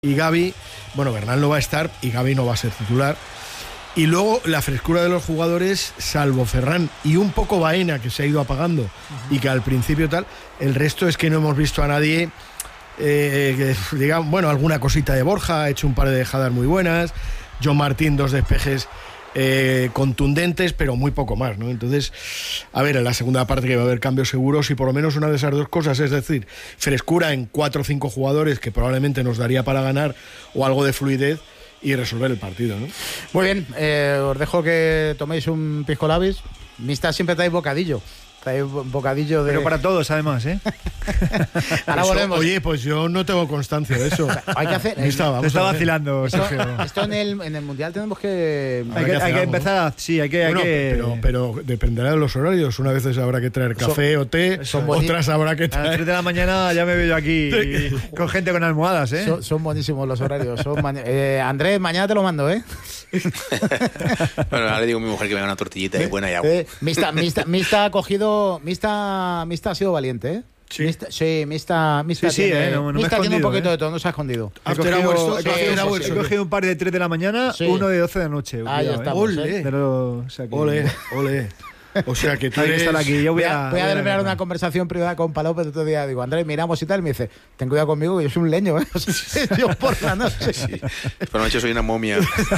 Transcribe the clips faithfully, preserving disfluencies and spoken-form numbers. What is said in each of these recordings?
y Gavi, bueno, Bernal no va a estar y Gavi no va a ser titular. Y luego la frescura de los jugadores, salvo Ferran y un poco Baena, que se ha ido apagando, uh-huh. y que al principio tal, el resto es que no hemos visto a nadie, eh, que digamos, bueno, alguna cosita de Borja, ha hecho un par de dejadas muy buenas, John Martín, dos despejes eh, contundentes, pero muy poco más, ¿no? Entonces, a ver, en la segunda parte que va a haber cambios seguros y por lo menos una de esas dos cosas, es decir, frescura en cuatro o cinco jugadores que probablemente nos daría para ganar, o algo de fluidez y resolver el partido, ¿no? Muy bien, eh, os dejo que toméis un pisco labis. Mista siempre trae bocadillo. Trae un bocadillo de... Pero para todos, además, ¿eh? Ahora eso, volvemos. Oye, pues yo no tengo constancia de eso. Hay que hacer... Mista, vamos Te está a ver. vacilando, Esto, Sergio. esto en, el, en el Mundial tenemos que... Hay que, que hay que algo, empezar, a, sí, hay que... Hay Bueno, que... pero, pero dependerá de los horarios. Una veces habrá que traer café son, o té, son otras habrá que A las traer... tres de la mañana ya me veo yo aquí con gente con almohadas, ¿eh? Son, son buenísimos los horarios. Son ma... eh, Andrés, mañana te lo mando, ¿eh? Bueno, ahora le digo a mi mujer que me haga una tortillita y buena y agua. Eh, Mista, Mista, Mista ha cogido... Mista, Mista ha sido valiente, ¿eh? Sí, Mista, sí, Mista, Mista Sí, sí, tiene, eh, no- no me he Mista tiene un escondido, poquito eh. de todo, no se ha escondido. He After cogido, hours, he after cogido- hours, he cogido un par de tres de la mañana, Sí. uno de doce de la noche. Ah, ya cuidado, estamos, ¿eh? Ole. Pero, o sea que- Ole, ole. O sea que tú Hay que eres... estar aquí. Yo voy, Voy a, a, voy a voy a terminar la una guerra. conversación privada con Palop el otro día. Digo, Andrés, miramos y tal. Y me dice, ten cuidado conmigo, que yo soy un leño, ¿eh? O sea, yo por la noche. Sí. Por la noche soy una momia.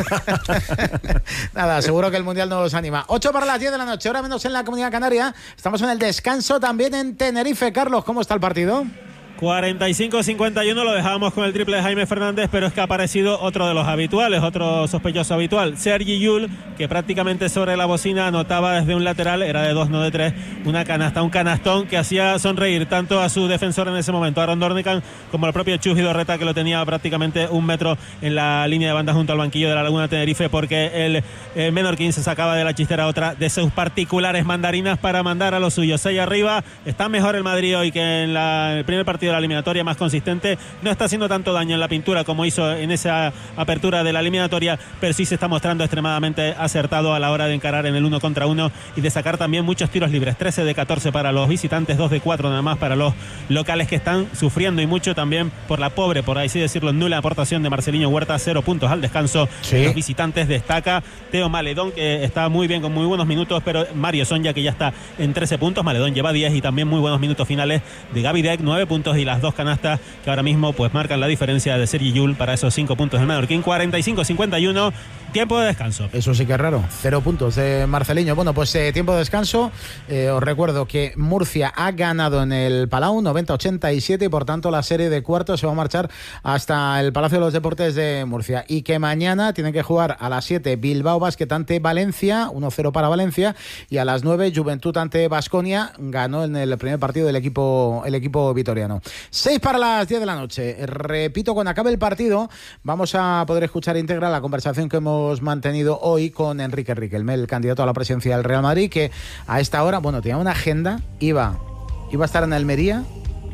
Nada, seguro que el Mundial nos anima. ocho para las diez de la noche, hora menos en la Comunidad Canaria. Estamos en el descanso también en Tenerife. Carlos, ¿cómo está el partido? cuarenta y cinco cincuenta y uno, lo dejábamos con el triple de Jaime Fernández, pero es que ha aparecido otro de los habituales, otro sospechoso habitual, Sergi Llull, que prácticamente sobre la bocina anotaba desde un lateral, era de dos, no de tres, una canasta, un canastón que hacía sonreír tanto a su defensor en ese momento, Aaron Dornican, como al propio Chus Vidorreta, que lo tenía prácticamente un metro en la línea de banda junto al banquillo de la Laguna Tenerife, porque el eh, menorquín se sacaba de la chistera otra de sus particulares mandarinas para mandar a los suyos. seis arriba, está mejor el Madrid hoy que en la, el primer partido de la eliminatoria, más consistente, no está haciendo tanto daño en la pintura como hizo en esa apertura de la eliminatoria, pero sí se está mostrando extremadamente acertado a la hora de encarar en el uno contra uno y de sacar también muchos tiros libres, trece de catorce para los visitantes, dos de cuatro nada más para los locales, que están sufriendo y mucho también por la pobre, por así decirlo, nula aportación de Marceliño Huerta, cero puntos al descanso. Sí. Los visitantes destaca Teo Maledón, que está muy bien con muy buenos minutos, pero Mario Sonja, que ya está en trece puntos, Maledón lleva diez y también muy buenos minutos finales de Gavi Deck, nueve puntos y las dos canastas que ahora mismo pues marcan la diferencia de Sergi Llull para esos cinco puntos del Mallorquín. Cuarenta y cinco cincuenta y uno, tiempo de descanso. Eso sí que es raro, cero puntos de Marceliño. Bueno, pues eh, tiempo de descanso. Eh, os recuerdo que Murcia ha ganado en el Palau noventa a ochenta y siete y por tanto la serie de cuartos se va a marchar hasta el Palacio de los Deportes de Murcia, y que mañana tienen que jugar a las siete Bilbao Basket ante Valencia, uno cero para Valencia, y a las nueve Juventud ante Baskonia. Ganó en el primer partido del equipo el equipo vitoriano. seis para las diez de la noche. Repito, cuando acabe el partido vamos a poder escuchar íntegra la conversación que hemos mantenido hoy con Enrique Riquelme, el candidato a la presidencia del Real Madrid, que a esta hora, bueno, tenía una agenda, iba, iba a estar en Almería,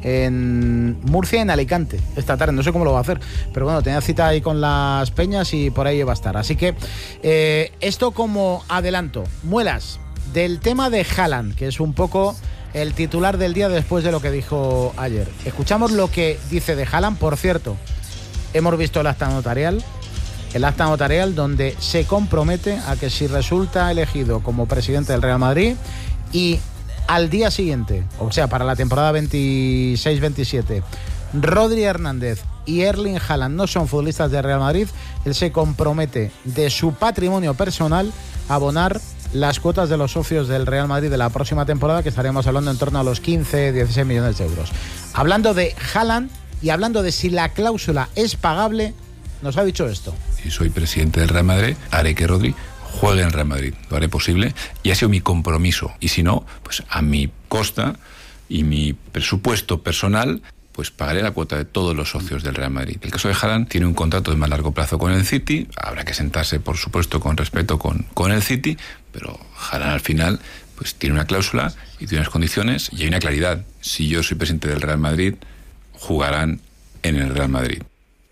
en Murcia y en Alicante esta tarde, no sé cómo lo va a hacer, pero bueno, tenía cita ahí con las peñas y por ahí iba a estar. Así que eh, esto como adelanto. Muelas, del tema de Haaland, que es un poco el titular del día después de lo que dijo ayer. Escuchamos lo que dice de Haaland. Por cierto, hemos visto el acta notarial, el acta notarial donde se compromete a que si resulta elegido como presidente del Real Madrid y al día siguiente, o sea, para la temporada veintiséis veintisiete, Rodri Hernández y Erling Haaland no son futbolistas del Real Madrid, él se compromete de su patrimonio personal a abonar las cuotas de los socios del Real Madrid de la próxima temporada, que estaremos hablando en torno a los quince, dieciséis millones de euros. Hablando de Haaland y hablando de si la cláusula es pagable, nos ha dicho esto. Si soy presidente del Real Madrid, haré que Rodri juegue en Real Madrid. Lo haré posible y ha sido mi compromiso. Y si no, pues a mi costa y mi presupuesto personal, pues pagaré la cuota de todos los socios del Real Madrid. El caso de Haaland tiene un contrato de más largo plazo con el City. Habrá que sentarse, por supuesto, con respeto con, con el City, pero Haaland al final pues tiene una cláusula y tiene unas condiciones y hay una claridad. Si yo soy presidente del Real Madrid, jugarán en el Real Madrid.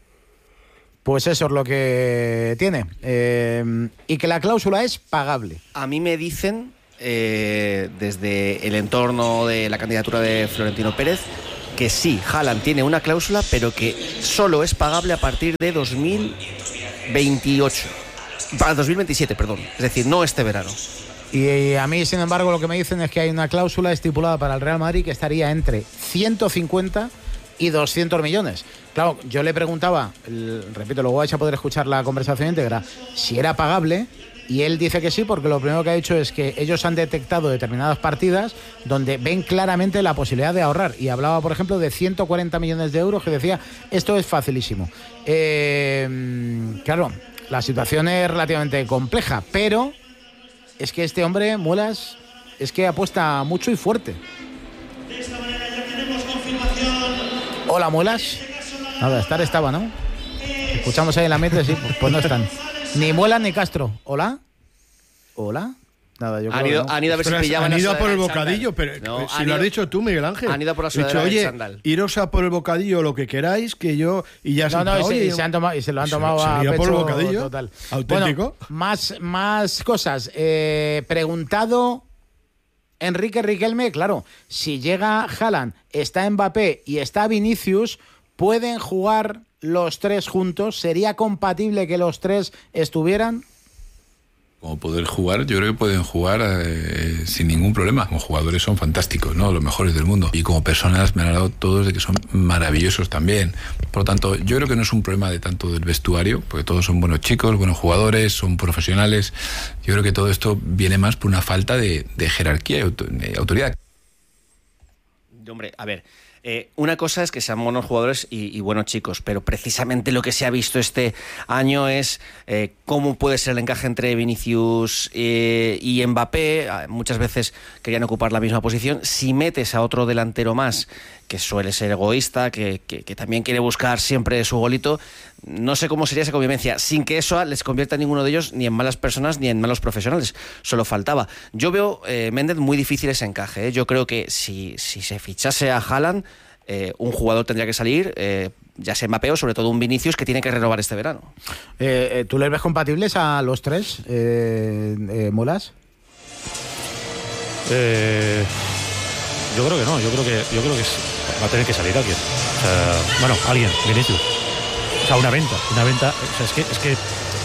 Pues eso es lo que tiene. Eh, y que la cláusula es pagable. A mí me dicen, eh, desde el entorno de la candidatura de Florentino Pérez, que sí, Haaland tiene una cláusula, pero que solo es pagable a partir de dos mil veintiocho. Para dos mil veintisiete, perdón. Es decir, no este verano. Y a mí, sin embargo, lo que me dicen es que hay una cláusula estipulada para el Real Madrid que estaría entre ciento cincuenta y doscientos millones. Claro, yo le preguntaba, el, repito, luego vais a poder escuchar la conversación íntegra, si era pagable, y él dice que sí, porque lo primero que ha dicho es que ellos han detectado determinadas partidas donde ven claramente la posibilidad de ahorrar. Y hablaba, por ejemplo, de ciento cuarenta millones de euros, que decía, esto es facilísimo. Eh, claro, la situación es relativamente compleja, pero es que este hombre, Muelas, es que apuesta mucho y fuerte. De esta manera ya tenemos confirmación. Hola, Muelas. Nada, estar estaba, ¿no? Escuchamos ahí en la mente, sí, pues, pues no están. Ni Muelas ni Castro. ¿Hola? ¿Hola? Nada, yo creo Han ido, que no. han ido a ver si pillaban Han ido a a por el Sudadera bocadillo, chándal. pero No, si han lo has ido- dicho tú, Miguel Ángel. Han ido a por la He dicho, sudadera del oye, chándal. iros a por el bocadillo lo que queráis, que yo... Y ya No, no, se, y se, oye, y se han tomado, y se lo han se- tomado se a iría pecho por el bocadillo. total. Auténtico. Bueno, más, más cosas. Eh, preguntado Enrique Riquelme, claro, si llega Haaland, está Mbappé y está Vinicius, ¿pueden jugar los tres juntos? ¿Sería compatible que los tres estuvieran? Como poder jugar, yo creo que pueden jugar eh, sin ningún problema. Como jugadores son fantásticos, ¿no? Los mejores del mundo. Y como personas me han hablado todos de que son maravillosos también. Por lo tanto, yo creo que no es un problema de tanto del vestuario, porque todos son buenos chicos, buenos jugadores, son profesionales. Yo creo que todo esto viene más por una falta de, de jerarquía y auto- de autoridad. Hombre, a ver, eh, una cosa es que sean buenos jugadores y, y buenos chicos, pero precisamente lo que se ha visto este año es eh, cómo puede ser el encaje entre Vinicius eh, y Mbappé. Muchas veces querían ocupar la misma posición. Si metes a otro delantero más, que suele ser egoísta, que, que, que también quiere buscar siempre su golito, no sé cómo sería esa convivencia, sin que eso les convierta a ninguno de ellos ni en malas personas ni en malos profesionales. Solo faltaba. Yo veo, eh, Méndez, muy difícil ese encaje, ¿eh? Yo creo que si, si se fichase a Haaland, eh, un jugador tendría que salir, eh, ya sea Mbappé o sobre todo un Vinicius, que tiene que renovar este verano. Eh, eh, ¿Tú les ves compatibles a los tres, eh, eh, Muelas? Eh, yo creo que no, yo creo que yo creo que es- va a tener que salir alguien. O sea, bueno, alguien, Vinicius. O sea, una venta, una venta. O sea, es que es que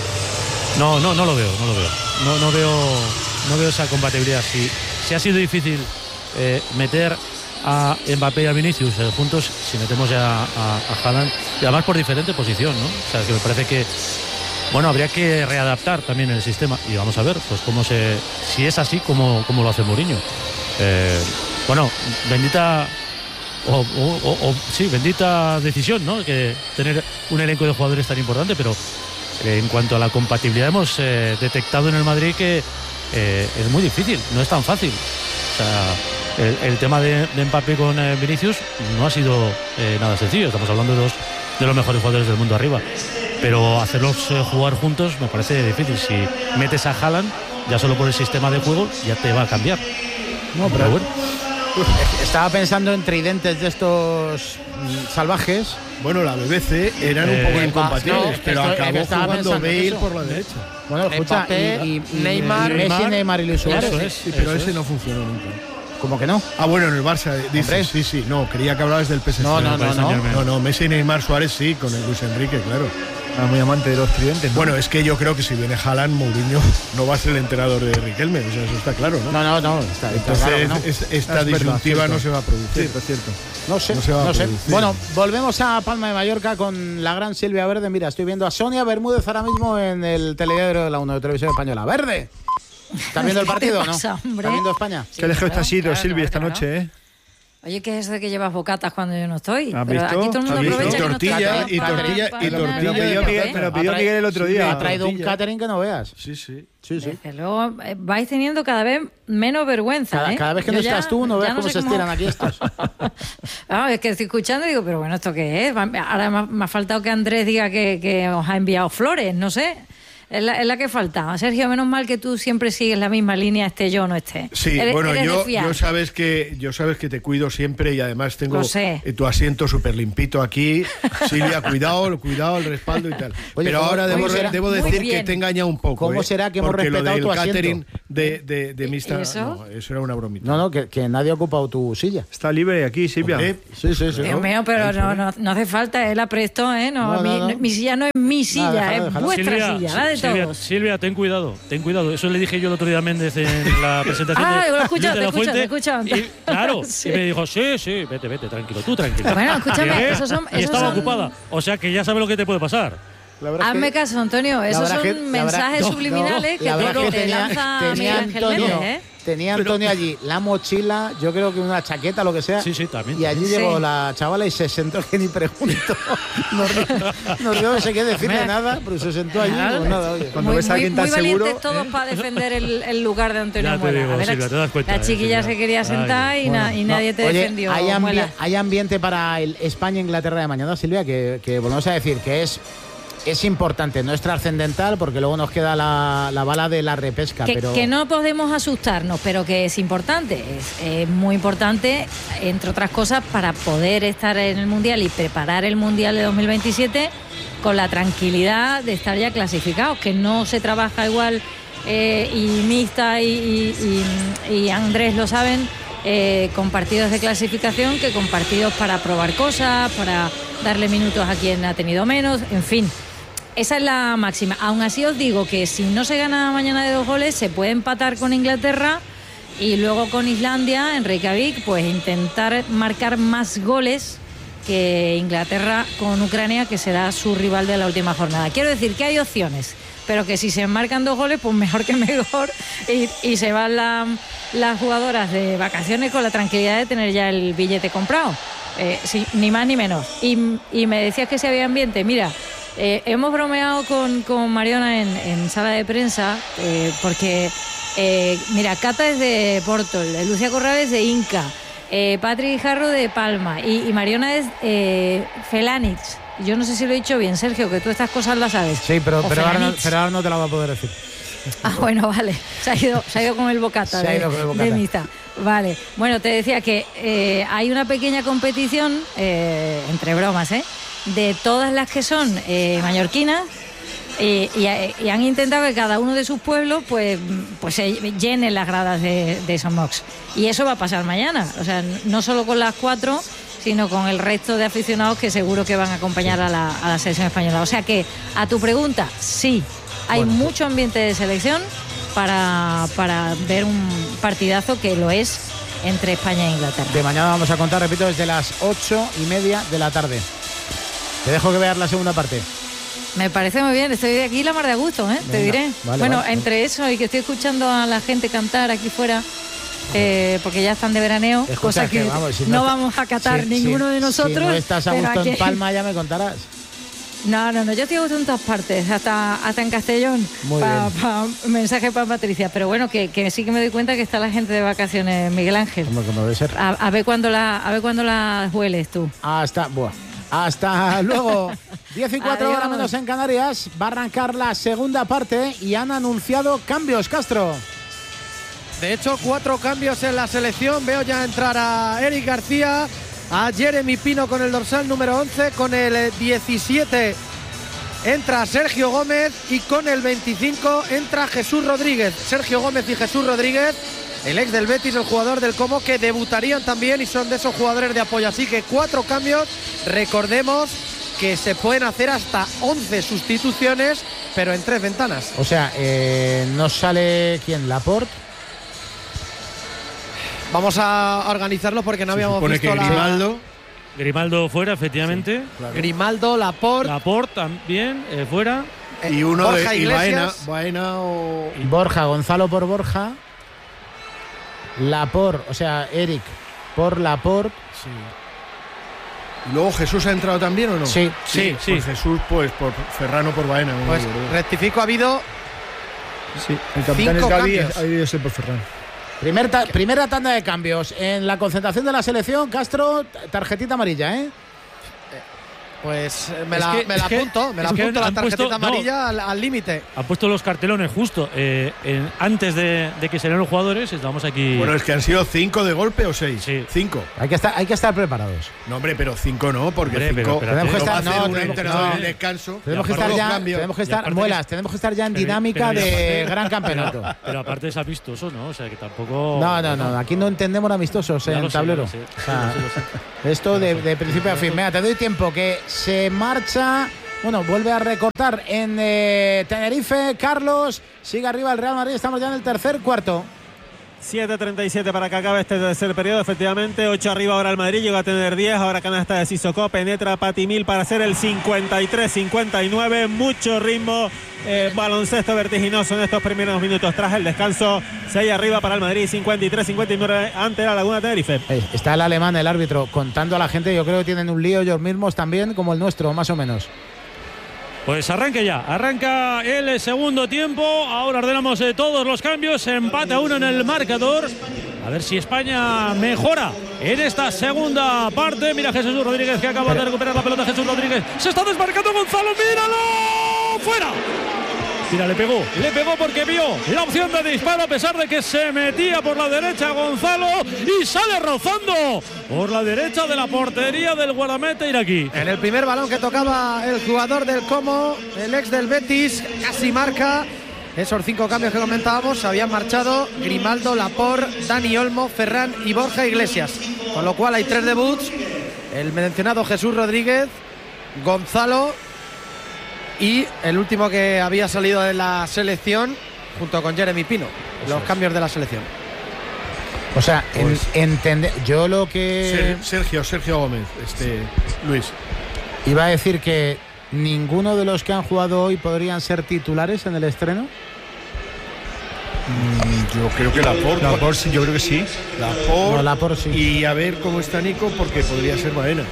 no, no, no lo veo, no lo veo. No, no veo, no veo esa compatibilidad. Si, si ha sido difícil eh, meter a Mbappé y a Vinicius eh, juntos, si metemos ya a, a Haaland, y además por diferente posición, ¿no? O sea, que me parece que bueno, habría que readaptar también el sistema y vamos a ver, pues cómo se, si es así, cómo, cómo lo hace Mourinho. Eh, bueno, bendita o, o, o, o sí, bendita decisión, ¿no? Que tener un elenco de jugadores tan importante, pero eh, en cuanto a la compatibilidad hemos eh, detectado en el Madrid que eh, es muy difícil, no es tan fácil. O sea, el, el tema de, de Mbappé con eh, Vinicius no ha sido eh, nada sencillo. Estamos hablando de dos de los mejores jugadores del mundo arriba. Pero hacerlos eh, jugar juntos me parece difícil. Si metes a Haaland, ya solo por el sistema de juego, ya te va a cambiar. No, pero, Pero bueno. Estaba pensando en tridentes de estos mm, salvajes. Bueno, la B B C eran Eh, un poco eh, incompatibles, no, pero esto- acabó estaba jugando pensando en Bale eso. por la derecha. Bueno, escucha, Mbappé, y, y- y- Neymar, y Messi, Neymar, Neymar y Luis Suárez. Eso es. Sí, pero eso ese es. no funcionó nunca. ¿Cómo que no? Ah, bueno, en el Barça, eh, dices, Hombre. sí, sí, no, creía que hablabas del P S G. No, no, no, no. No, no, Messi, Neymar, Suárez sí, con el Luis Enrique, claro. Ah, muy amante de los tridentes, ¿no? Bueno, es que yo creo que si viene Haaland, Mourinho no va a ser el entrenador de Riquelme, o sea, eso está claro, ¿no? No, no, no. Está, está Entonces, claro que no. es- esta Es verdad, disyuntiva cierto. no se va a producir. Cierto, cierto. No sé, No se va a no sé. producir. Bueno, volvemos a Palma de Mallorca con la gran Silvia Verde. Mira, estoy viendo a Sonia Bermúdez ahora mismo en el telediario de la uno de Televisión Española. ¡Verde! ¿Estás viendo el ¿Qué te partido o no? pasa, hombre? ¿Estás viendo España? Qué lejos claro, estás ido, claro, Silvia, claro, esta claro. noche, ¿eh? Oye, ¿qué es eso de que llevas bocatas cuando yo no estoy? ¿Has Pero visto? aquí todo el mundo ¿Has visto? aprovecha Y que no tortilla, está y para- tortilla, para- y para- tortilla Me lo pidió para- Miguel, me lo pidió Ha tra- Miguel el otro Sí, día. ha traído un tortilla. catering que no veas. Sí, sí. Sí, sí. Desde luego eh, vais teniendo cada vez menos vergüenza. Cada, ¿eh? cada vez que Yo no ya- estás tú, no ya ves cómo sé se estiran aquí estos. Ah, es que estoy escuchando y digo, pero bueno, ¿esto qué es? Ahora me ha, me ha faltado que Andrés diga que, que os ha enviado flores, no sé. Es la, es la que faltaba. Sergio, menos mal que tú siempre sigues la misma línea, esté yo o no esté. Sí, eres, bueno, eres yo, yo sabes que yo sabes que te cuido siempre y además tengo Lo sé. tu asiento súper limpito aquí. Silvia, cuidado, cuidado, el respaldo y tal. Oye, Pero ¿cómo- ahora cómo debo, será? debo Muy decir bien. que te he engañado un poco. ¿Cómo ¿eh? será que hemos Porque lo respetado del tu asiento? catering de, de, de ¿Y- Mista, y eso? no, eso era una bromita. No, no, que, que nadie ha ocupado tu silla. Está libre aquí, Silvia. Hombre, Sí, sí, sí. Dios mío, pero no, no, no hace falta, él la prestó, ¿eh? No, No, no, mi, no. mi silla no es mi silla, déjalo, es déjalo. vuestra silla, la de Silvia, todos. Silvia, ten cuidado, ten cuidado. Eso le dije yo el otro día a Méndez en la presentación Ah, de lo he escuchado, Luis de te he la escuchado, Fuente. te he escuchado. Y, claro, Sí. y me dijo, sí, sí, vete, vete, tranquilo, tú tranquilo. Bueno, escúchame, Llegué esos son- y esos estaba son- ocupada. O sea que ya sabes lo que te puede pasar. La verdad es Hazme que- caso, Antonio, esos verdad son que- la verdad- mensajes no, subliminales no, la que, verdad te, que te tenía- lanza tenía Miguel Ángel Antonio, Méndez, ¿eh? Tenía Antonio allí la mochila, yo creo que una chaqueta, lo que sea. Sí, sí, también. Y allí Sí. llegó la chavala y se sentó, que ni preguntó. No, no, no sé qué decirle Hombre. nada, pero se sentó allí. Claro. Pues nada, oye. Cuando muy, ves a alguien muy, tan muy seguro, valientes todos para defender el, el lugar de Antonio Ya te Muela. digo, A ver, la Silvia, chi- te das cuenta, la eh, chiquilla Silvia. se quería Ay, sentar y, na- y No, nadie te oye, defendió. Hay, ambi- Muela. hay ambiente para el España-Inglaterra de mañana, Silvia, que, que volvemos a decir que es, es importante, no es trascendental, porque luego nos queda la, la bala de la repesca. Que, pero... que no podemos asustarnos, pero que es importante, es, es muy importante, entre otras cosas, para poder estar en el Mundial y preparar el Mundial de dos mil veintisiete con la tranquilidad de estar ya clasificados, que no se trabaja igual, eh, y Mista y, y- y- y Andrés lo saben, eh, con partidos de clasificación que con partidos para probar cosas, para darle minutos a quien ha tenido menos, en fin. Esa es la máxima. Aún así os digo que si no se gana mañana de dos goles, se puede empatar con Inglaterra y luego con Islandia en Reykjavik, pues intentar marcar más goles que Inglaterra con Ucrania, que será su rival de la última jornada. Quiero decir que hay opciones, pero que si se marcan dos goles, pues mejor que mejor, y, y se van la- las jugadoras de vacaciones con la tranquilidad de tener ya el billete comprado. Eh, sí, ni más ni menos. Y, y me decías que si había ambiente. Mira, eh, hemos bromeado con, con Mariona en, en sala de prensa, eh, porque, eh, mira, Cata es de Porto, Lucia Corrales de Inca, eh, Patrick Jarro de Palma y, y Mariona es eh, Felanix. Yo no sé si lo he dicho bien, Sergio, que tú estas cosas las sabes. Sí, pero, O pero, ahora no, Felanix. pero ahora no te la va a poder decir. Ah, bueno, vale. Se ha ido, se ha ido con el bocata, Se ha de, ido con el bocata. de Mista. Vale. Bueno, te decía que eh, hay una pequeña competición, eh, entre bromas, ¿eh? de todas las que son eh, mallorquinas. Eh, y, y han intentado que cada uno de sus pueblos pues, pues se llenen las gradas de, de Son Mox. Y eso va a pasar mañana. O sea, no solo con las cuatro, sino con el resto de aficionados que seguro que van a acompañar a la, a la selección española. O sea que, a tu pregunta, sí, hay Bueno, pues- mucho ambiente de selección para, para ver un partidazo que lo es entre España e Inglaterra. De mañana vamos a contar, repito, desde las ocho y media de la tarde. Te dejo que veas la segunda parte. Me parece muy bien, estoy de aquí la mar de a gusto, ¿eh? te Venga, diré. vale, bueno, vale. entre eso y que estoy escuchando a la gente cantar aquí fuera, eh, porque ya están de veraneo, Escucha, cosa que, vamos, si no, está- vamos a catar si- ninguno si- de nosotros. Si no estás a pero gusto en aquí- Palma, ya me contarás. No, no, no, yo estoy a gusto en todas partes, hasta, hasta en Castellón. Muy Pa- bien. pa- mensaje para Patricia, pero bueno, que, que sí que me doy cuenta que está la gente de vacaciones, Miguel Ángel. Como, como debe ser. A, a ver cuándo la, a ver cuándo la hueles tú. Hasta, buah. Hasta luego. diez y cuatro Adiós. horas menos en Canarias. Va a arrancar la segunda parte y han anunciado cambios, Castro. De hecho, cuatro cambios en la selección. Veo ya entrar a Eric García, a Jeremy Pino con el dorsal número once, con el diecisiete entra Sergio Gómez y con el veinticinco entra Jesús Rodríguez. Sergio Gómez y Jesús Rodríguez, el ex del Betis, el jugador del Como, que debutarían también y son de esos jugadores de apoyo. Así que cuatro cambios. Recordemos que se pueden hacer hasta once sustituciones, pero en tres ventanas. O sea, eh, no sale quién, Laporte. Vamos a organizarlo porque no Se habíamos supone visto que la... Grimaldo. Grimaldo fuera, efectivamente. Grimaldo, Laporte, Laporte también, eh, fuera. Y uno Borja de y Baena, Iglesias. Baena o. Borja, Gonzalo por Borja. Laporte, o sea, Eric por Laporte. Sí. ¿Y luego Jesús ha entrado también o no? Sí, sí, sí. Pues Jesús, pues por Ferrano por Baena. ¿no? Pues rectifico, ha habido Sí, el capitán Cinco es Gavi, cambios. ha debido ser por Ferran. Primer ta- primera tanda de cambios. En la concentración de la selección, Castro, t- tarjetita amarilla, ¿eh? Pues me Es la, que- me la es que- apunto, me la es que apunto la han puesto- tarjetita no. amarilla al- al límite. Han puesto los cartelones justo eh, en- antes de, de que salieran los jugadores. Estamos aquí. Bueno, es que han sido cinco de golpe o seis. Sí. Cinco. Hay que estar, hay que estar preparados. No, hombre, pero cinco no, porque Hombre, pero cinco espérate. Tenemos que lo va a estar, hacer no, un tenemos, entrenador no. en descanso. Tenemos que Por estar los ya, cambios. tenemos que Y estar, aparte muelas, que- tenemos que estar ya en pero- dinámica pero y de aparte- gran campeonato. Pero aparte es amistoso, ¿no? O sea que tampoco. No, no, no, aquí no entendemos amistosos Ya en lo el sé, ya tablero. lo sé, O sea, lo sé, lo sé. esto de, de principio a fin. Venga, te doy tiempo que se marcha. Bueno, vuelve a recortar en eh, Tenerife. Carlos, sigue arriba el Real Madrid. Estamos ya en el tercer cuarto. siete treinta y siete para que acabe este tercer periodo, efectivamente. ocho arriba ahora el Madrid, llega a tener diez. Ahora canasta de Sissoko, penetra Patimil para hacer el cincuenta y tres cincuenta y nueve. Mucho ritmo, eh, baloncesto vertiginoso en estos primeros minutos. Tras el descanso, seis arriba para el Madrid, cincuenta y tres cincuenta y nueve ante la Laguna Tenerife. Eh, Está el alemán, el árbitro, contando a la gente. Yo creo que tienen un lío ellos mismos también, como el nuestro, más o menos. Pues arranque ya, arranca el segundo tiempo. Ahora ordenamos eh, todos los cambios. Empate a uno en el marcador. A ver si España mejora en esta segunda parte. Mira Jesús Rodríguez que acaba de recuperar la pelota. Jesús Rodríguez se está desmarcando. Gonzalo, míralo, fuera. Mira, le pegó, le pegó porque vio la opción de disparo a pesar de que se metía por la derecha Gonzalo y sale rozando por la derecha de la portería del guardameta iraquí. En el primer balón que tocaba el jugador del Como, el ex del Betis, casi marca. Esos cinco cambios que comentábamos se habían marchado Grimaldo, Laporte, Dani Olmo, Ferran y Borja Iglesias. Con lo cual hay tres debuts. El mencionado Jesús Rodríguez, Gonzalo y el último que había salido de la selección junto con Jeremy Pino. Los cambios de la selección. O sea, Pues- en- entende, yo lo que Ser- Sergio, Sergio Gómez, este Luis. iba a decir que ninguno de los que han jugado hoy podrían ser titulares en el estreno. Yo creo que Laporte. Laporte, sí, yo creo que sí. Laporte. No, Laporte sí. Y a ver cómo está Nico, porque podría ser Baena.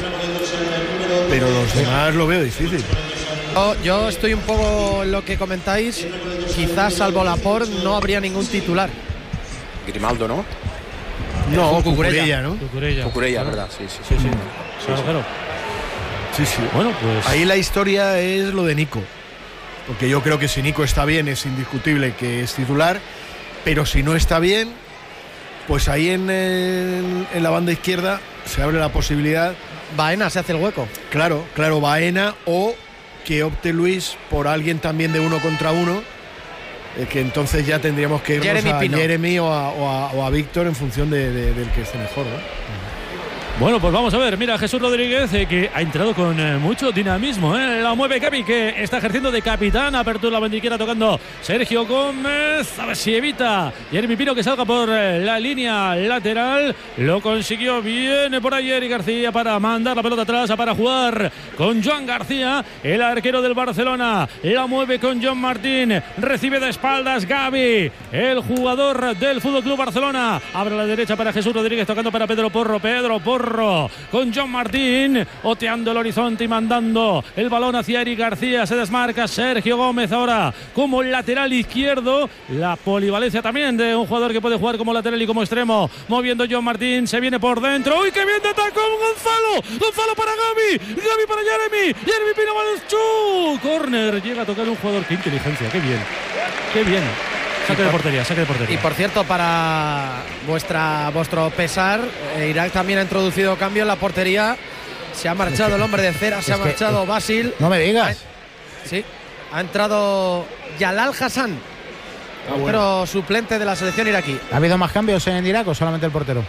Pero los demás lo veo difícil. Yo, yo estoy un poco en lo que comentáis. Quizás salvo Laporte no habría ningún titular. Grimaldo, ¿no? No, Cucurella. Cucurella, ¿no? Cucurella. Cucurella, Claro. ¿verdad? Sí, sí, Sí, sí. Claro, claro. Sí, sí. Bueno, pues. Ahí la historia es lo de Nico. Porque yo creo que si Nico está bien es indiscutible que es titular. Pero si no está bien, pues ahí en, el- en la banda izquierda se abre la posibilidad. Baena se hace el hueco. Claro, claro, Baena o que opte Luis por alguien también de uno contra uno. eh, que entonces ya tendríamos que irnos Jeremy a Pino. Jeremy o a, o a- o a Víctor en función de, de- del que esté mejor, ¿no? Bueno, pues vamos a ver. Mira, Jesús Rodríguez, eh, que ha entrado con eh, mucho dinamismo. ¿eh? La mueve Capi, que está ejerciendo de capitán. Apertura la bandiquera tocando Sergio Gómez. A ver si evita Jeremy Pino que salga por eh, la línea lateral. Lo consiguió. Viene por ahí Eric García para mandar la pelota atrás, para jugar con Joan García, el arquero del Barcelona. La mueve con John Martín. Recibe de espaldas Gavi, el jugador del Fútbol Club Barcelona. Abre a la derecha para Jesús Rodríguez, tocando para Pedro Porro. Pedro Porro con John Martín, oteando el horizonte y mandando el balón hacia Eric García. Se desmarca Sergio Gómez ahora como lateral izquierdo. La polivalencia también de un jugador que puede jugar como lateral y como extremo. Moviendo John Martín, se viene por dentro. ¡Uy, qué bien de tacón Gonzalo! Gonzalo para Gavi, Gavi para Jeremy. Jeremy Pino Balchu. Corner, llega a tocar un jugador. ¡Qué inteligencia! ¡Qué bien! ¡Qué bien! Saque de portería, saque de portería. Y por cierto, para vuestra vuestro pesar, eh, Irak también ha introducido cambio en la portería. Se ha marchado el hombre de cera, se es ha que- marchado es- Basil. No me digas. Sí, ha entrado Yalal Hassan, pero suplente de la selección iraquí. ¿Ha habido más cambios en Irak o solamente el portero?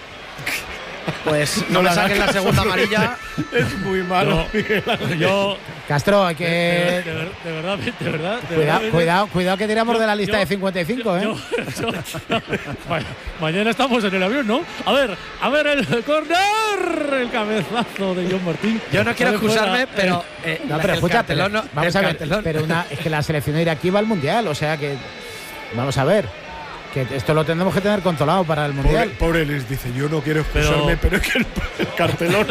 Pues no me saquen la segunda amarilla. Es muy malo. Yo, yo Castro, hay de, que. de- de verdad, de verdad, de Cuidado, verdad, cuidado, cuidado que tiramos Yo- de la lista yo- de cincuenta y cinco, ¿eh? Yo- yo- Ma- mañana estamos en el avión, ¿no? A ver, a ver el corner, el cabezazo de John Martín. Yo no quiero Sale fuera, excusarme, eh, pero, eh, No, la- pero el escucha, pero, cartelón no- vamos el a ver, cartelón. pero una, es que la selección iraquí va al mundial, o sea que vamos a ver, que esto lo tendremos que tener controlado para el Pobre, mundial. pobre les dice, yo no quiero excusarme, pero, es que el, el cartelón.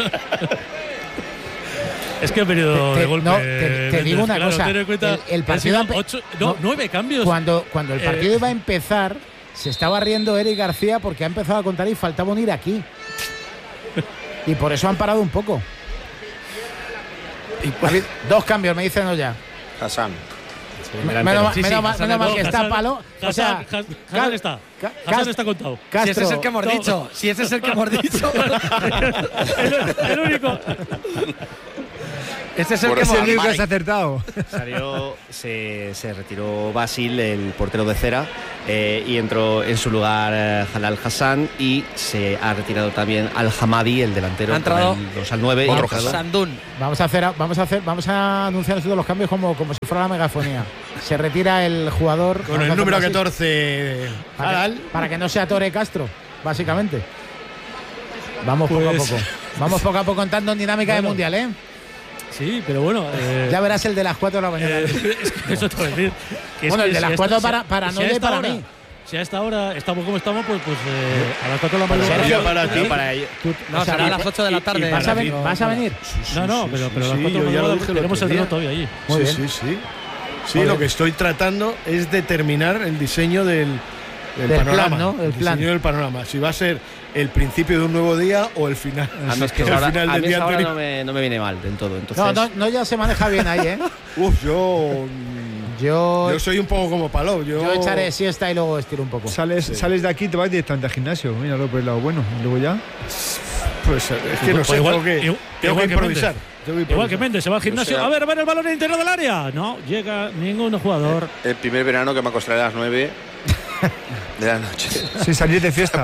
Es que ha venido Te- de te- golpe. no, te- te Méndez, digo una claro, cosa, ten en cuenta el- el que han partido sido ha empe- ocho- no, no, nueve cambios. Cuando, cuando el Eh, partido iba a empezar, se estaba riendo Eric García porque ha empezado a contar y faltaba un iraquí. Y por eso han parado un poco. David, dos cambios, me dicen ya. Hassan. Menos menos, Sí, sí, menos mal- Hassan menos mal no, que está Hassan- Palo. O sea, Hassan- Hassan está. Ca- Hassan Cas- está contado. Castro, Si ese es el que hemos no. dicho, si ese es el que hemos dicho. el, el único. Ese es el Por que Es hemos el único que Mike. has acertado. Salió, se, se retiró Basil, el portero de cera, eh, y entró en su lugar eh, Halal Hassan, y se ha retirado también Al Hamadi, el delantero, Ha entrado con el dos al nueve. y ha otro entrado- Sandún. Vamos a hacer, vamos a hacer, vamos a anunciar todos los cambios como, como si fuera la megafonía. Se retira el jugador Con vamos a el hacerlo número así, catorce. para, que, Adal. para que no sea Tore Castro, básicamente. Vamos poco Pues- a poco. Vamos poco a poco entrando en dinámica de Bueno. mundial, ¿eh? Sí, pero bueno. Eh, Ya verás el de las cuatro de la mañana. eh, es que eso te voy a decir. que es Bueno, que el de si las a cuatro esta- para- si- para si Noya a y esta para hora- mí. Si a esta hora estamos como estamos, pues, pues eh, a las cuatro de la mañana. Sergio, yo- para ti. No, para ello. Tú- No, o sea, será a y- las ocho de la y- tarde. y ¿Vas a, ven- Pero- vas a venir? No, no, pero, pero a las sí, cuatro de yo la ya lo mañana dije el tenemos otro el día. reloj todavía allí. Muy sí, bien. sí, sí. Sí, Muy lo bien. que estoy tratando es determinar el diseño del, del Del panorama. plan, ¿no? El plan. diseño del panorama. Si va a ser el principio de un nuevo día o el final. A mí es que el ahora, final a del mí día esa hora anterior. no me, no me viene mal del todo. Entonces, No, no, no, ya se maneja bien ahí, ¿eh? Uf, yo. Yo, Yo soy un poco como Palou. Yo, yo echaré siesta y luego estiro un poco. Sales, sales de aquí y te vas directamente al gimnasio. Míralo por el lado bueno. Y luego ya. Pues es que no Pues sé, igual- tengo que, igual- tengo igual que que improvisar. Méndez. Tengo que Igual que improvisar. Méndez se va al gimnasio. sea- A ver, a ver el balón en el interior del área. No llega ningún jugador. El primer verano que me acostaré a las nueve de la noche Sin salir de fiesta.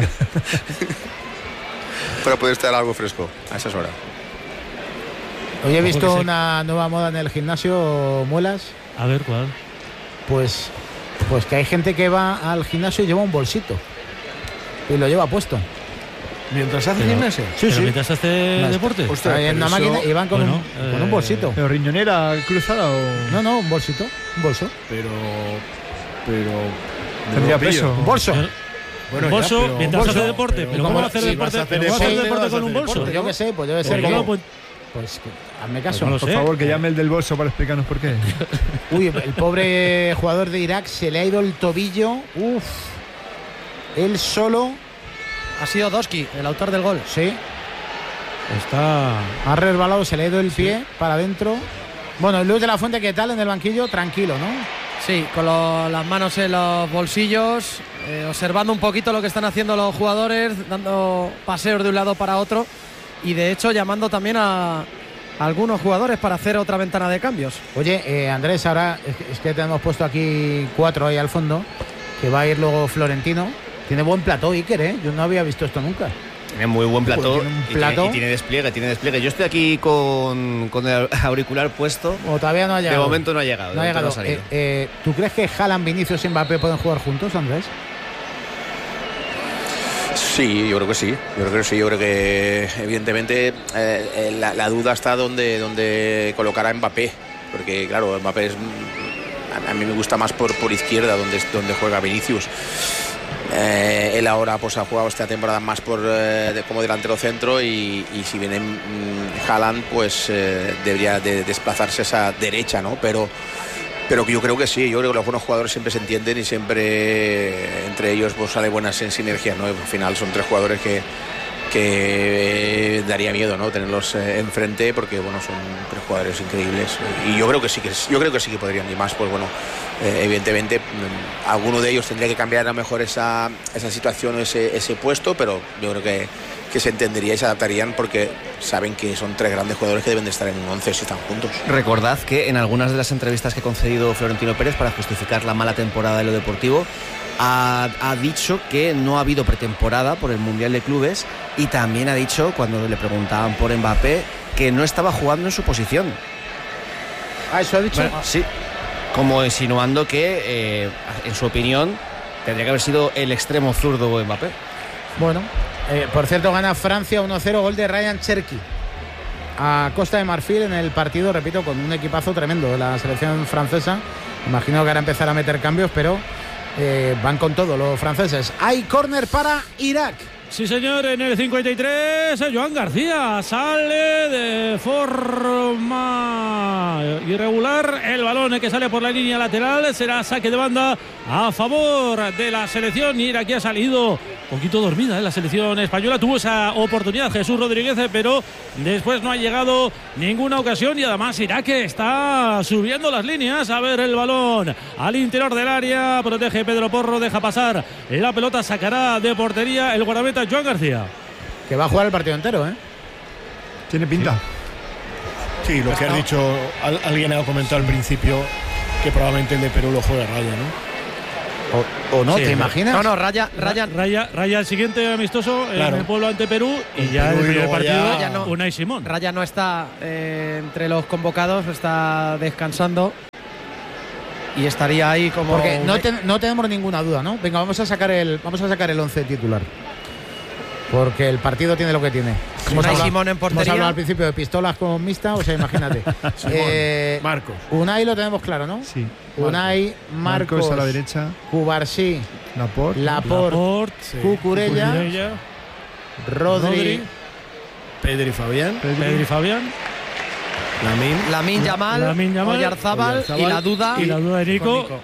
para poder estar algo fresco a esas horas. Hoy he visto que sí. una nueva moda en el gimnasio, Muelas. A ver cuál. Pues, pues que hay gente que va al gimnasio y lleva un bolsito. Y lo lleva puesto. Mientras hace Pero- gimnasia. Sí, Pero sí. mientras hace Una- deporte. Ostras, Ahí en pero una eso- máquina y van con, bueno, un, con un eh, bolsito. ¿Pero riñonera cruzada o.? No, no, un bolsito. Un bolso. Pero. Pero. Tendría no lo pillo. peso. Un bolso. Bueno, Un ya, bolso pero- mientras bolso, hace deporte. pero Pero ¿cómo ¿cómo va a hacer si deporte? vas a hacer ¿Pero cómo va a hacer deporte, deporte vas a con un hacer bolso? deporte? Yo qué sé, pues debe ser Porque que. no, pues- Pues que- hazme caso. Pues no lo Por sé. favor, que llame el del bolso para explicarnos por qué. Uy, el pobre jugador de Irak se le ha ido el tobillo. Uf. Él solo. Ha sido Doski, el autor del gol. Sí. Está. Ha resbalado, se le ha ido el pie para adentro. Bueno, Luis de la Fuente, ¿qué tal en el banquillo? Tranquilo, ¿no? Sí, con lo- las manos en los bolsillos, eh, observando un poquito lo que están haciendo los jugadores, dando paseos de un lado para otro y de hecho llamando también a, a algunos jugadores para hacer otra ventana de cambios. Oye, eh, Andrés, ahora es que, es que tenemos puesto aquí cuatro ahí al fondo, que va a ir luego Florentino. Tiene buen plató, Iker, ¿eh? Yo no había visto esto nunca. Tiene muy buen plató, Pues tiene un y, plato. tiene, y tiene despliegue, tiene despliegue. Yo estoy aquí con, con el auricular puesto. O todavía no ha De llegado. momento no ha llegado. de No ha momento llegado. no ha salido. Eh, eh, ¿Tú crees que Haaland, Vinicius y Mbappé pueden jugar juntos, Andrés? Sí, yo creo que sí. Yo creo que sí. Yo creo que evidentemente eh, eh, la, la duda está donde, donde colocar a Mbappé. Porque claro, Mbappé es, a, a mí me gusta más por, por izquierda, donde, donde juega Vinicius. Eh, él ahora pues ha jugado esta temporada más por eh, de- como delantero centro y, y si viene mm, Haaland pues eh, debería de desplazarse a esa derecha, ¿no? Pero pero yo creo que sí, yo creo que los buenos jugadores siempre se entienden y siempre entre ellos pues sale buena sinergia, ¿no? Al final son tres jugadores que que eh, daría miedo, ¿no? Tenerlos eh, enfrente porque bueno son tres jugadores increíbles y yo creo que sí que yo creo que sí que podrían y más pues bueno eh, evidentemente mm, alguno de ellos tendría que cambiar a lo mejor esa, esa situación o ese, ese puesto, pero yo creo que, que se entendería y se adaptarían porque saben que son tres grandes jugadores que deben de estar en un once si están juntos. Recordad que en algunas de las entrevistas que ha concedido Florentino Pérez para justificar la mala temporada de lo deportivo ha, ha dicho que no ha habido pretemporada por el Mundial de Clubes y también ha dicho, cuando le preguntaban por Mbappé, que no estaba jugando en su posición. Ah, eso ha dicho. Bueno, sí, como insinuando que, eh, en su opinión, tendría que haber sido el extremo zurdo Mbappé. Bueno, eh, por cierto, gana Francia uno cero, gol de Ryan Cherki a Costa de Marfil en el partido, repito, con un equipazo tremendo de la selección francesa. Imagino que ahora empezar a meter cambios, pero eh, van con todo los franceses. Hay córner para Irak. Sí, señor, en el cincuenta y tres, Joan García sale de forma irregular. El balón que sale por la línea lateral será saque de banda a favor de la selección iraquí. Ha salido un poquito dormida en ¿eh? la selección española. Tuvo esa oportunidad Jesús Rodríguez, pero después no ha llegado ninguna ocasión y además Irak está subiendo las líneas. A ver el balón al interior del área. Protege Pedro Porro, deja pasar la pelota, sacará de portería el guardameta Joan García. Que va a jugar el partido entero, ¿eh? Tiene pinta. Sí, sí lo que ha dicho, alguien ha comentado al principio que probablemente el de Perú lo juegue Raya, ¿no? O, o no, sí, ¿te imaginas? No, no, Raya, Raya, Raya, Raya el siguiente amistoso claro. en el pueblo ante Perú y en ya Perú el primer y partido Raya no, Unai Simón. Raya no está eh, entre los convocados, está descansando y estaría ahí como. Porque no, te, no tenemos ninguna duda, ¿no? Venga, vamos a sacar el, vamos a sacar el once titular. Porque el partido tiene lo que tiene. Hemos hablado, Simón en portería. Hemos hablado al principio de pistolas con mixta, o sea, imagínate. eh, Marcos. Unai lo tenemos claro, ¿no? Sí. Unai, Marcos, Marcos a la derecha. Cubarsí, Laporte, Laporte, Laporte sí. Cucurella, Cucurella, Rodri, Rodri, Pedri Fabián, Pedri, Pedri Fabián, Lamin, Lamin Yamal, Lamin Yamal, Oyarzábal, Oyarzábal y la duda y la duda de Nico. Nico.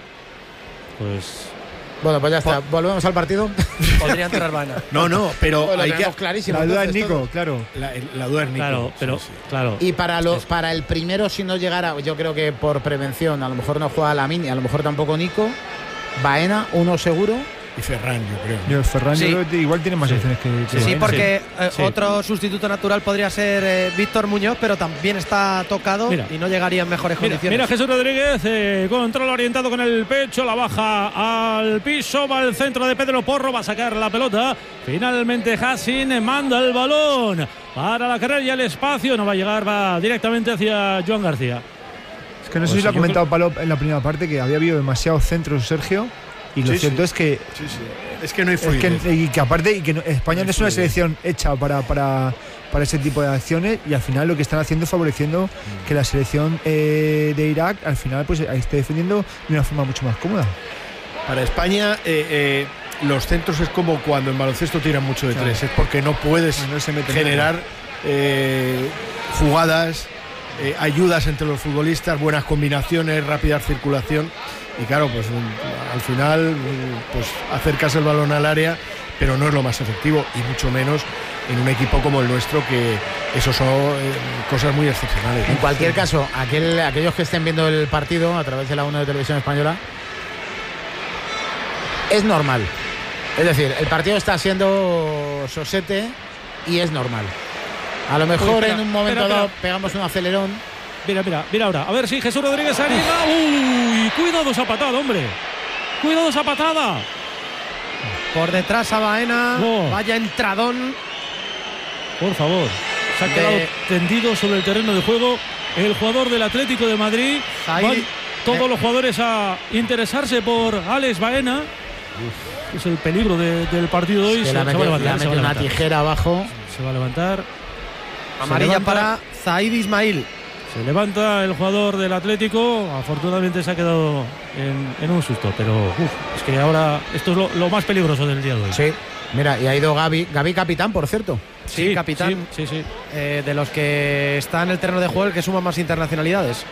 Pues bueno, pues ya está. Volvemos al partido. Podría entrar Baena. No, no, pero bueno, hay que clarísimo. La duda es Nico, todo. claro. La, la duda es Nico. Claro, pero sí, sí. claro. Y para los para el primero, si no llegara, yo creo que por prevención, a lo mejor no juega Lamin y a lo mejor tampoco Nico. Baena, uno seguro. Y Ferran, yo creo. Yo, Ferran, sí. yo creo que igual tiene más sí. opciones que, que Sí, sí, Baena. porque sí. Eh, Sí. otro sustituto natural podría ser eh, Víctor Muñoz, pero también está tocado Mira. y no llegaría en mejores Mira, condiciones. mira Jesús Rodríguez, eh, control orientado con el pecho, la baja al piso, va al centro de Pedro Porro, va a sacar la pelota. Finalmente Hassin manda el balón para la carrera y el espacio, no va a llegar, va directamente hacia Joan García. Es que no Pues sé si lo ha yo comentado Palop en la primera parte, que había habido demasiados centros, Sergio. Y lo Sí, cierto sí. es que Sí, sí. Es que no hay Es fluidez. que, y que aparte y que no, España No no es una fluidez. selección hecha para, para, para ese tipo de acciones y al final lo que están haciendo es favoreciendo Mm. que la selección eh, de Irak al final pues esté defendiendo de una forma mucho más cómoda. Para España eh, eh, los centros es como cuando en baloncesto tiran mucho de Claro. tres, es porque no puedes No se mete generar eh, jugadas, eh, ayudas entre los futbolistas, buenas combinaciones, rápida circulación. Y claro, pues al final pues acercas el balón al área, pero no es lo más efectivo y mucho menos en un equipo como el nuestro, que eso son eh, cosas muy excepcionales. En cualquier caso, aquel, aquellos que estén viendo el partido a través de la uno de Televisión Española, es normal. Es decir, el partido está siendo sosete y es normal. A lo mejor Uy, espera, en un momento espera, dado espera. pegamos un acelerón. Mira, mira, mira ahora. A ver si Jesús Rodríguez se anima. Uy, cuidado esa patada, hombre. Cuidado esa patada. Por detrás a Baena, Oh. vaya entradón. Por favor. Se ha De- quedado tendido sobre el terreno de juego el jugador del Atlético de Madrid. Ahí- Van todos eh. los jugadores a interesarse por Alex Baena. Es el peligro de- del partido de hoy. Que Se, le ha se va a metido, le ha levantar, se va a metido una levantar. tijera abajo. Se va a levantar. Amarilla levanta. para Zaid Ismail. Se levanta el jugador del Atlético. Afortunadamente se ha quedado en, en un susto. Pero uf, es que ahora esto es lo, lo más peligroso del día de hoy. Sí. Mira, y ha ido Gaby. Gaby capitán, por cierto. Sí, capitán. Sí, sí. sí. Eh, de los que está en el terreno de juego, el que suma más internacionalidades.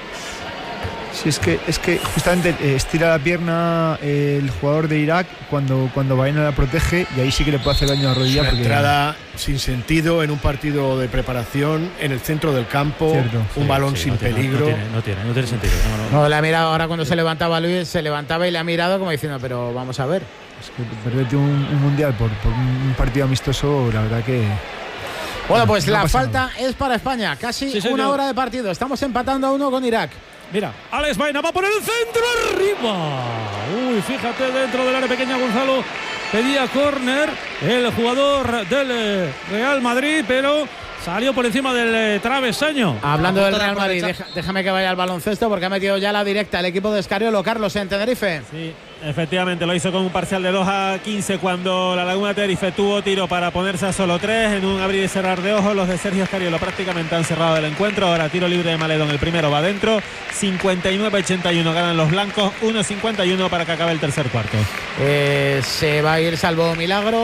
Sí, es que, es que justamente eh, estira la pierna eh, el jugador de Irak cuando, cuando Baena la protege y ahí sí que le puede hacer daño a la rodilla. Una Porque, entrada sin sentido en un partido de preparación en el centro del campo, Cierto. un Sí, balón sí, sin no tiene- peligro. No tiene, no tiene, no tiene sentido. No, no. No, le ha mirado ahora cuando se levantaba Luis, se levantaba y le ha mirado como diciendo, pero vamos a ver. es que perderte un, un mundial por, por un partido amistoso, la verdad que. Bueno, pues no la pasa falta nada. es para España. Casi Sí, señor. una hora de partido. Estamos empatando a uno con Irak. Mira, Alex Baena va por el centro arriba. Uy, fíjate, dentro del área pequeña Gonzalo pedía córner el jugador del eh, Real Madrid, pero salió por encima del eh, travesaño. Hablando A del punto de Real Madrid, aprovechar. deja- déjame que vaya al baloncesto porque ha metido ya la directa el equipo de Escariolo, Carlos, en Tenerife. Sí, efectivamente, lo hizo con un parcial de dos a quince cuando la Laguna Tenerife tuvo tiro para ponerse a solo tres. En un abrir y cerrar de ojos, los de Sergio Escariolo prácticamente han cerrado el encuentro. Ahora tiro libre de Maledón, el primero va adentro. cincuenta y nueve a ochenta y uno ganan los blancos, uno cincuenta y uno para que acabe el tercer cuarto. Eh, se va a ir salvo milagro.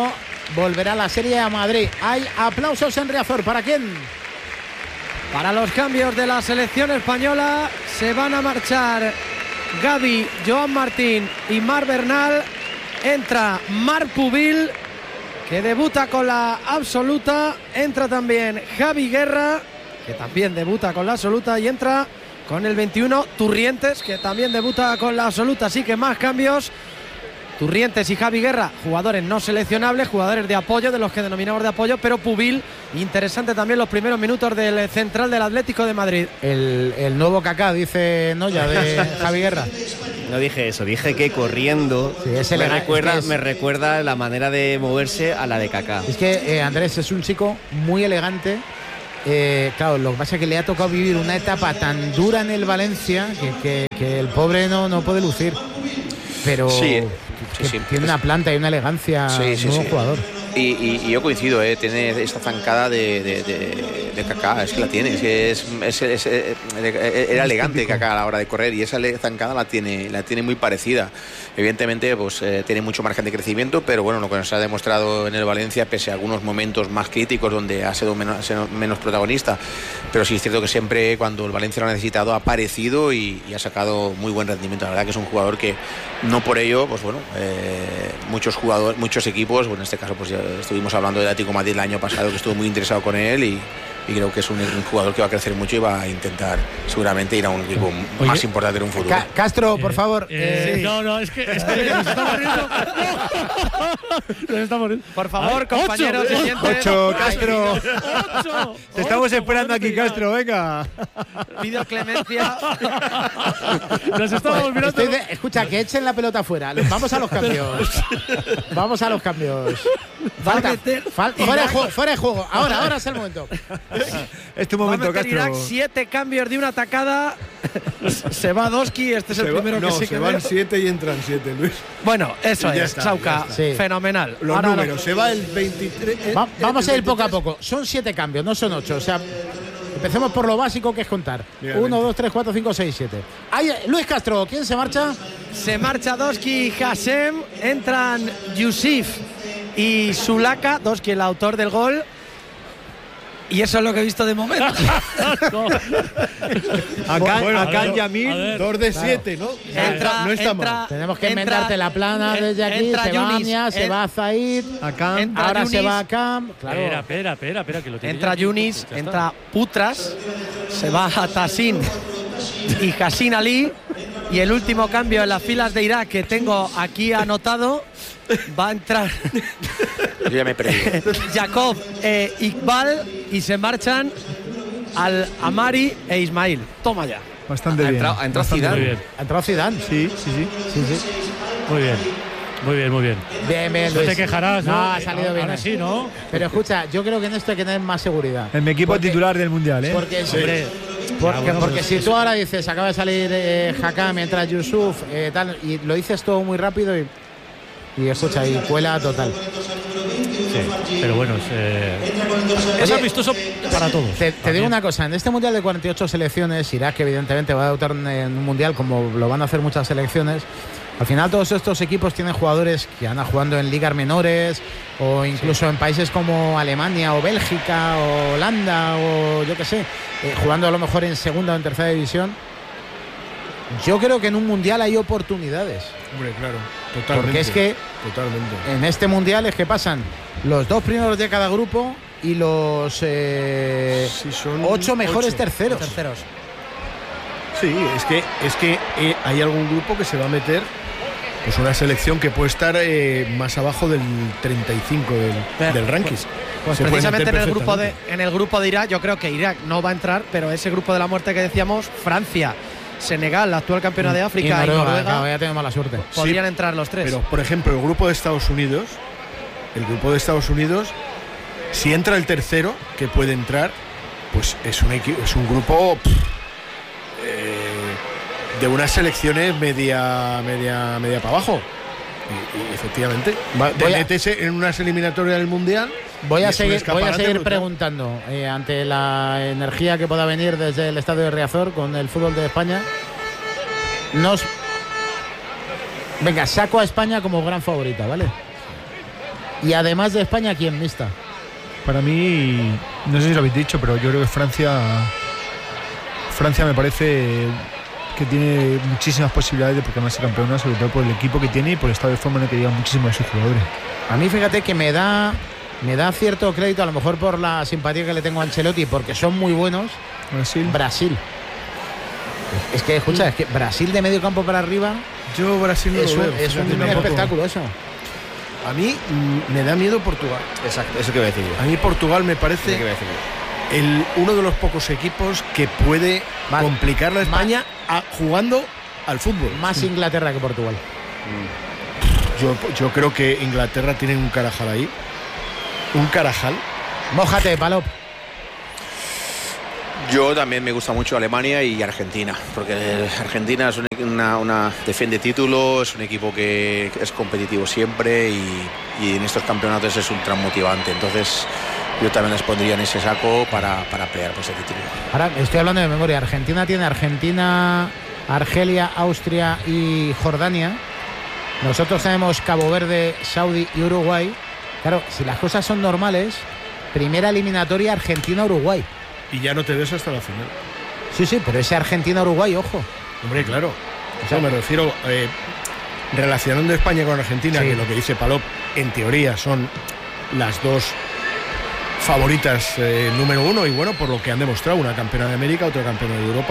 volverá la Serie a Madrid. Hay aplausos en Riazor. ¿Para quién? Para los cambios de la selección española se van a marchar Gavi, Joan Martín y Marc Bernal. Entra Marc Pubil, que debuta con la absoluta. Entra también Javi Guerra, que también debuta con la absoluta. Y entra con el veintiuno Turrientes, que también debuta con la absoluta. Así que más cambios. Turrientes y Javi Guerra, jugadores no seleccionables, jugadores de apoyo, de los que denominamos de apoyo, pero Pubil, interesante también los primeros minutos del central del Atlético de Madrid. El, el nuevo Kaká, dice Noya, de Javi Guerra. No dije eso, dije que corriendo sí, es me, recuerda, es que es... me recuerda la manera de moverse a la de Kaká. Es que eh, Andrés es un chico muy elegante. Eh, claro, lo que pasa es que le ha tocado vivir una etapa tan dura en el Valencia que, que, que el pobre no, no puede lucir. Pero sí, sí, sí. tiene una planta y una elegancia, sí, sí, nuevo sí. jugador. Y, y, y yo coincido, ¿eh? Tiene esta zancada de, de, de, de Kaká, es que la tiene, es que es, es, es, es, era elegante Kaká a la hora de correr y esa zancada la tiene, la tiene muy parecida. Evidentemente, pues eh, tiene mucho margen de crecimiento, pero bueno, lo que nos ha demostrado en el Valencia, pese a algunos momentos más críticos donde ha sido menos, menos protagonista, pero sí es cierto que siempre cuando el Valencia lo ha necesitado ha aparecido y, y ha sacado muy buen rendimiento. La verdad que es un jugador que no por ello, pues bueno, eh, muchos jugadores, muchos equipos, bueno, en este caso pues ya estuvimos hablando del Atlético de Madrid el año pasado, que estuvo muy interesado con él y, y creo que es un, un jugador que va a crecer mucho y va a intentar seguramente ir a un equipo Oye, más importante en un futuro. Ca Castro, por eh, favor. Eh, sí. No, no, es que, es que nos estamos riendo. Nos estamos riendo. Por favor, Ay, compañeros. Ocho, ocho Castro. Ocho. Te estamos esperando aquí, Castro, venga. Pido clemencia. Nos estamos mirando. De, escucha, que echen la pelota fuera. Vamos a los cambios. Vamos a los cambios. Falta, falta fuera, de juego, fuera de juego. Ahora, ahora es el momento. Es tu momento, Castro. Irak, siete cambios de una atacada. Se va Doski, este es se el va, primero no, que sí se que van veo. siete y entran siete, Luis. Bueno, eso es, está, Sauca, sí. fenomenal. Los Ahora números, lo... se va el veintitrés. El, va, vamos el a ir poco a poco. Son siete cambios, no son ocho. O sea, empecemos por lo básico, que es contar. Uno, dos, tres, cuatro, cinco, seis, siete. Ahí, Luis Castro, ¿quién se marcha? Se marcha Doski y Hassem. Entran Yusif y Sulaka. Doski, el autor del gol. Y eso es lo que he visto de momento. Acá, bueno, acá ver, Yamil. dos de siete, ¿no? Entra, no está entra, mal. Tenemos que entra, inventarte la plana desde aquí. entra Se va Yunis, Ania, se en, va Zaid. Acá. Ahora Yunis, se va a Cam. Claro. Espera, espera, espera, espera, que lo tiene. Entra aquí, Yunis, ya entra Putras. Se va a Tassin y Hassin Ali. Y el último cambio en las filas de Irak que tengo aquí anotado. Va a entrar Yo ya me he perdido. Jacob e Iqbal y se marchan al Amari e Ismail. Toma ya. Bastante Ha bien. entrado, ha entrado Bastante Zidane. Muy bien, Ha entrado Zidane. Sí, sí, sí. Sí, sí. muy bien. Muy bien, muy bien. Bien, bien, No Luis. te quejarás, ¿no? No, ha salido bien. Ahora sí, ¿no? Pero escucha, yo creo que en esto hay que tener más seguridad. En mi equipo Porque- titular del Mundial, ¿eh? Porque, Sí. Hombre, porque, Ah, bueno, porque pues- si tú ahora dices, acaba de salir eh, Hakam mientras Yusuf, eh, tal, y lo dices todo muy rápido y, y escucha, y cuela total. Sí, pero bueno, es, eh, es Oye, amistoso para todos. Te, te digo una cosa, en este Mundial de cuarenta y ocho selecciones, Irak evidentemente va a debutar en un Mundial como lo van a hacer muchas selecciones. Al final todos estos equipos tienen jugadores que andan jugando en ligas menores o incluso en países como Alemania o Bélgica o Holanda o yo qué sé, eh, jugando a lo mejor en segunda o en tercera división. Yo creo que en un Mundial hay oportunidades. Hombre, claro, totalmente. Porque es que Totalmente. en este Mundial es que pasan los dos primeros de cada grupo y los eh, Sí, son ocho mejores ocho. terceros. Terceros. Sí, es que, es que eh, hay algún grupo que se va a meter, pues una selección que puede estar eh, más abajo del treinta y cinco del, Pero, del ranking. Pues Se puede precisamente en meter el grupo de perfectamente. en el grupo de Irak, yo creo que Irak no va a entrar, pero ese grupo de la muerte que decíamos, Francia, Senegal, la actual campeona de África y Noruega, Noruega, claro, ya tenemos mala suerte. podrían entrar los tres. Pero, por ejemplo, el grupo de Estados Unidos, el grupo de Estados Unidos, si entra el tercero, que puede entrar, pues es un, equi- es un grupo pff, eh, de unas selecciones media, media, media para abajo. Y, y efectivamente, va, te Voy a- metes en unas eliminatorias del Mundial. Voy y a es un seguir, voy a escaparate seguir brutal. preguntando eh, ante la energía que pueda venir desde el estadio de Riazor con el fútbol de España. Nos venga, saco a España como gran favorita, ¿vale? Y además de España, ¿quién, mista? Para mí, no sé si lo habéis dicho, pero yo creo que Francia Francia me parece que tiene muchísimas posibilidades de proclamarse campeona, sobre todo por el equipo que tiene y por el estado de forma en el que llegan muchísimos de sus jugadores. A mí fíjate que me da me da cierto crédito, a lo mejor por la simpatía que le tengo a Ancelotti, porque son muy buenos. Brasil. Brasil. Es que, escucha, es que Brasil de medio campo para arriba. Yo Brasil no es lo un, veo, es un fíjate, espectáculo eso. A mí mm, me da miedo Portugal. Exacto, eso que voy a decir yo. A mí Portugal me parece Eso que voy a decir yo. el, uno de los pocos equipos que puede Más- complicarle a España a- jugando al fútbol. Más Inglaterra que Portugal. Yo, yo creo que Inglaterra tiene un carajal ahí. Un carajal. Mójate, Palop. Yo también me gusta mucho Alemania y Argentina, porque Argentina es una, una defiende títulos, es un equipo que es competitivo siempre y, y en estos campeonatos es ultra motivante. Entonces yo también les pondría en ese saco para, para pelear por ese título. Ahora estoy hablando de memoria. Argentina tiene Argentina, Argelia, Austria y Jordania. Nosotros tenemos Cabo Verde, Saudi y Uruguay. Claro, si las cosas son normales, primera eliminatoria Argentina-Uruguay. Y ya no te ves hasta la final. Sí, sí, pero ese Argentina-Uruguay, ojo. Hombre, claro. O sea, me refiero, eh, relacionando España con Argentina, Sí. que lo que dice Palop, en teoría son las dos favoritas eh, número uno, y bueno, por lo que han demostrado, una campeona de América, otra campeona de Europa.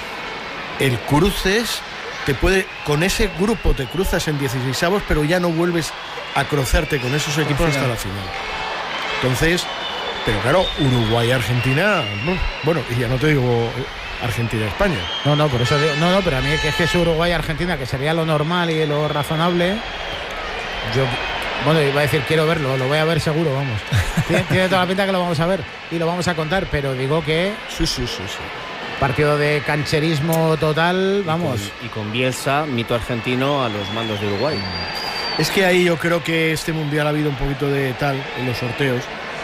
El cruces, te puede, con ese grupo te cruzas en dieciseisavos, pero ya no vuelves a cruzarte con esos equipos hasta la final. Entonces, pero claro, Uruguay-Argentina, bueno, y ya no te digo Argentina-España. No, no, por eso digo, no, no, pero a mí es que es Uruguay-Argentina, que sería lo normal y lo razonable. Yo, bueno, iba a decir quiero verlo, lo voy a ver seguro, vamos. Tiene, tiene toda la pinta que lo vamos a ver y lo vamos a contar, pero digo que sí, sí, sí, sí. Partido de cancherismo total, vamos. Y con, y con Bielsa, mito argentino a los mandos de Uruguay. Es que ahí yo creo que este mundial ha habido un poquito de tal en los sorteos.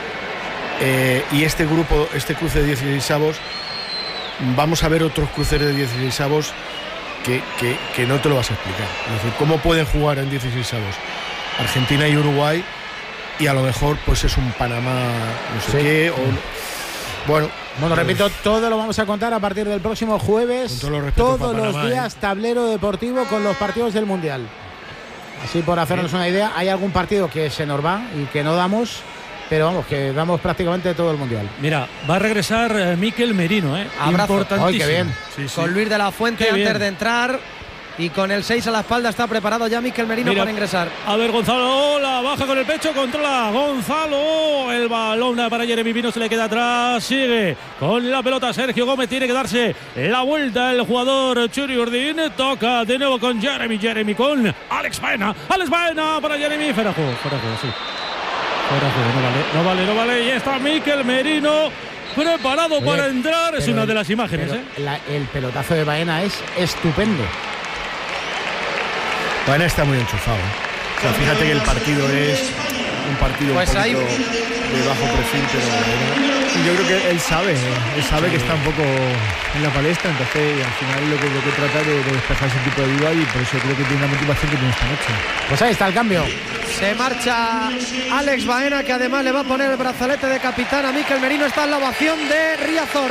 Eh, y este grupo, este cruce de dieciseisavos, vamos a ver otros cruces de dieciseisavos que, que, que no te lo vas a explicar. Es decir, ¿cómo pueden jugar en dieciseisavos Argentina y Uruguay? Y a lo mejor pues es un Panamá no sé Sí. qué. O, bueno, Bueno, pues, repito, todo lo vamos a contar a partir del próximo jueves. Con todo lo respeto Todos para los Panamá, días, ¿eh? tablero deportivo con los partidos del Mundial. Así por hacernos una idea, hay algún partido que se nos va y que no damos, pero vamos, que damos prácticamente todo el Mundial. Mira, va a regresar eh, Mikel Merino, ¿eh? Abrazo. Importantísimo. Ay, qué bien. sí, sí. Con Luis de la Fuente Qué antes bien. de entrar. Y con el seis a la espalda está preparado ya Mikel Merino Mira, para ingresar. A ver, Gonzalo, la baja con el pecho, controla Gonzalo. El balón para Jeremy Pino, se le queda atrás. Sigue con la pelota Sergio Gómez. Tiene que darse la vuelta el jugador Churi Urdín. Toca de nuevo con Jeremy. Jeremy con Alex Baena. Alex Baena para Jeremy. Fuera juego, fuera juego, sí. Fuera juego, no vale, no vale, no vale. Y está Mikel Merino preparado Oye, para entrar. Es pero una el- de las imágenes, pero ¿eh? la- el pelotazo de Baena es estupendo. Baena está muy enchufado. O sea, fíjate que el partido es un partido Pues un ahí- poquito de bajo perfil, pero Baena- Y yo creo que él sabe, él sabe que está un poco en la palestra, entonces y al final lo que, lo que trata de, de despejar ese tipo de dudas y por eso creo que tiene una motivación que tiene esta noche. Pues ahí está el cambio. Se marcha Alex Baena, que además le va a poner el brazalete de capitán a Mikel Merino. Está en la ovación de Riazor.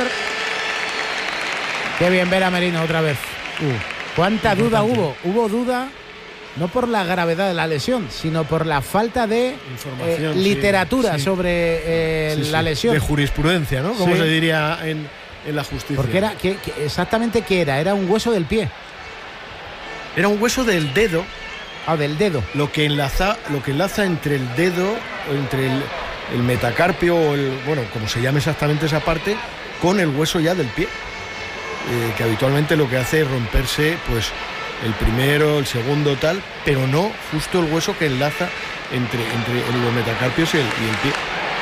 Qué bien ver a Merino otra vez. Uh, ¿Cuánta duda hubo? Hubo duda no por la gravedad de la lesión, sino por la falta de Información, eh, sí, literatura sí. sobre eh, Sí, sí, la lesión. de jurisprudencia, ¿no? Como Sí. se diría en, en la justicia. Porque era, ¿qué, qué- exactamente qué era? Era un hueso del pie. Era un hueso del dedo, Ah, del dedo. lo que enlaza, lo que enlaza entre el dedo, entre el, el metacarpio, o el, bueno, como se llama exactamente esa parte, con el hueso ya del pie. Eh, que habitualmente lo que hace es romperse, pues, el primero, el segundo, tal, pero no justo el hueso que enlaza entre, entre los metacarpios y el, y el pie.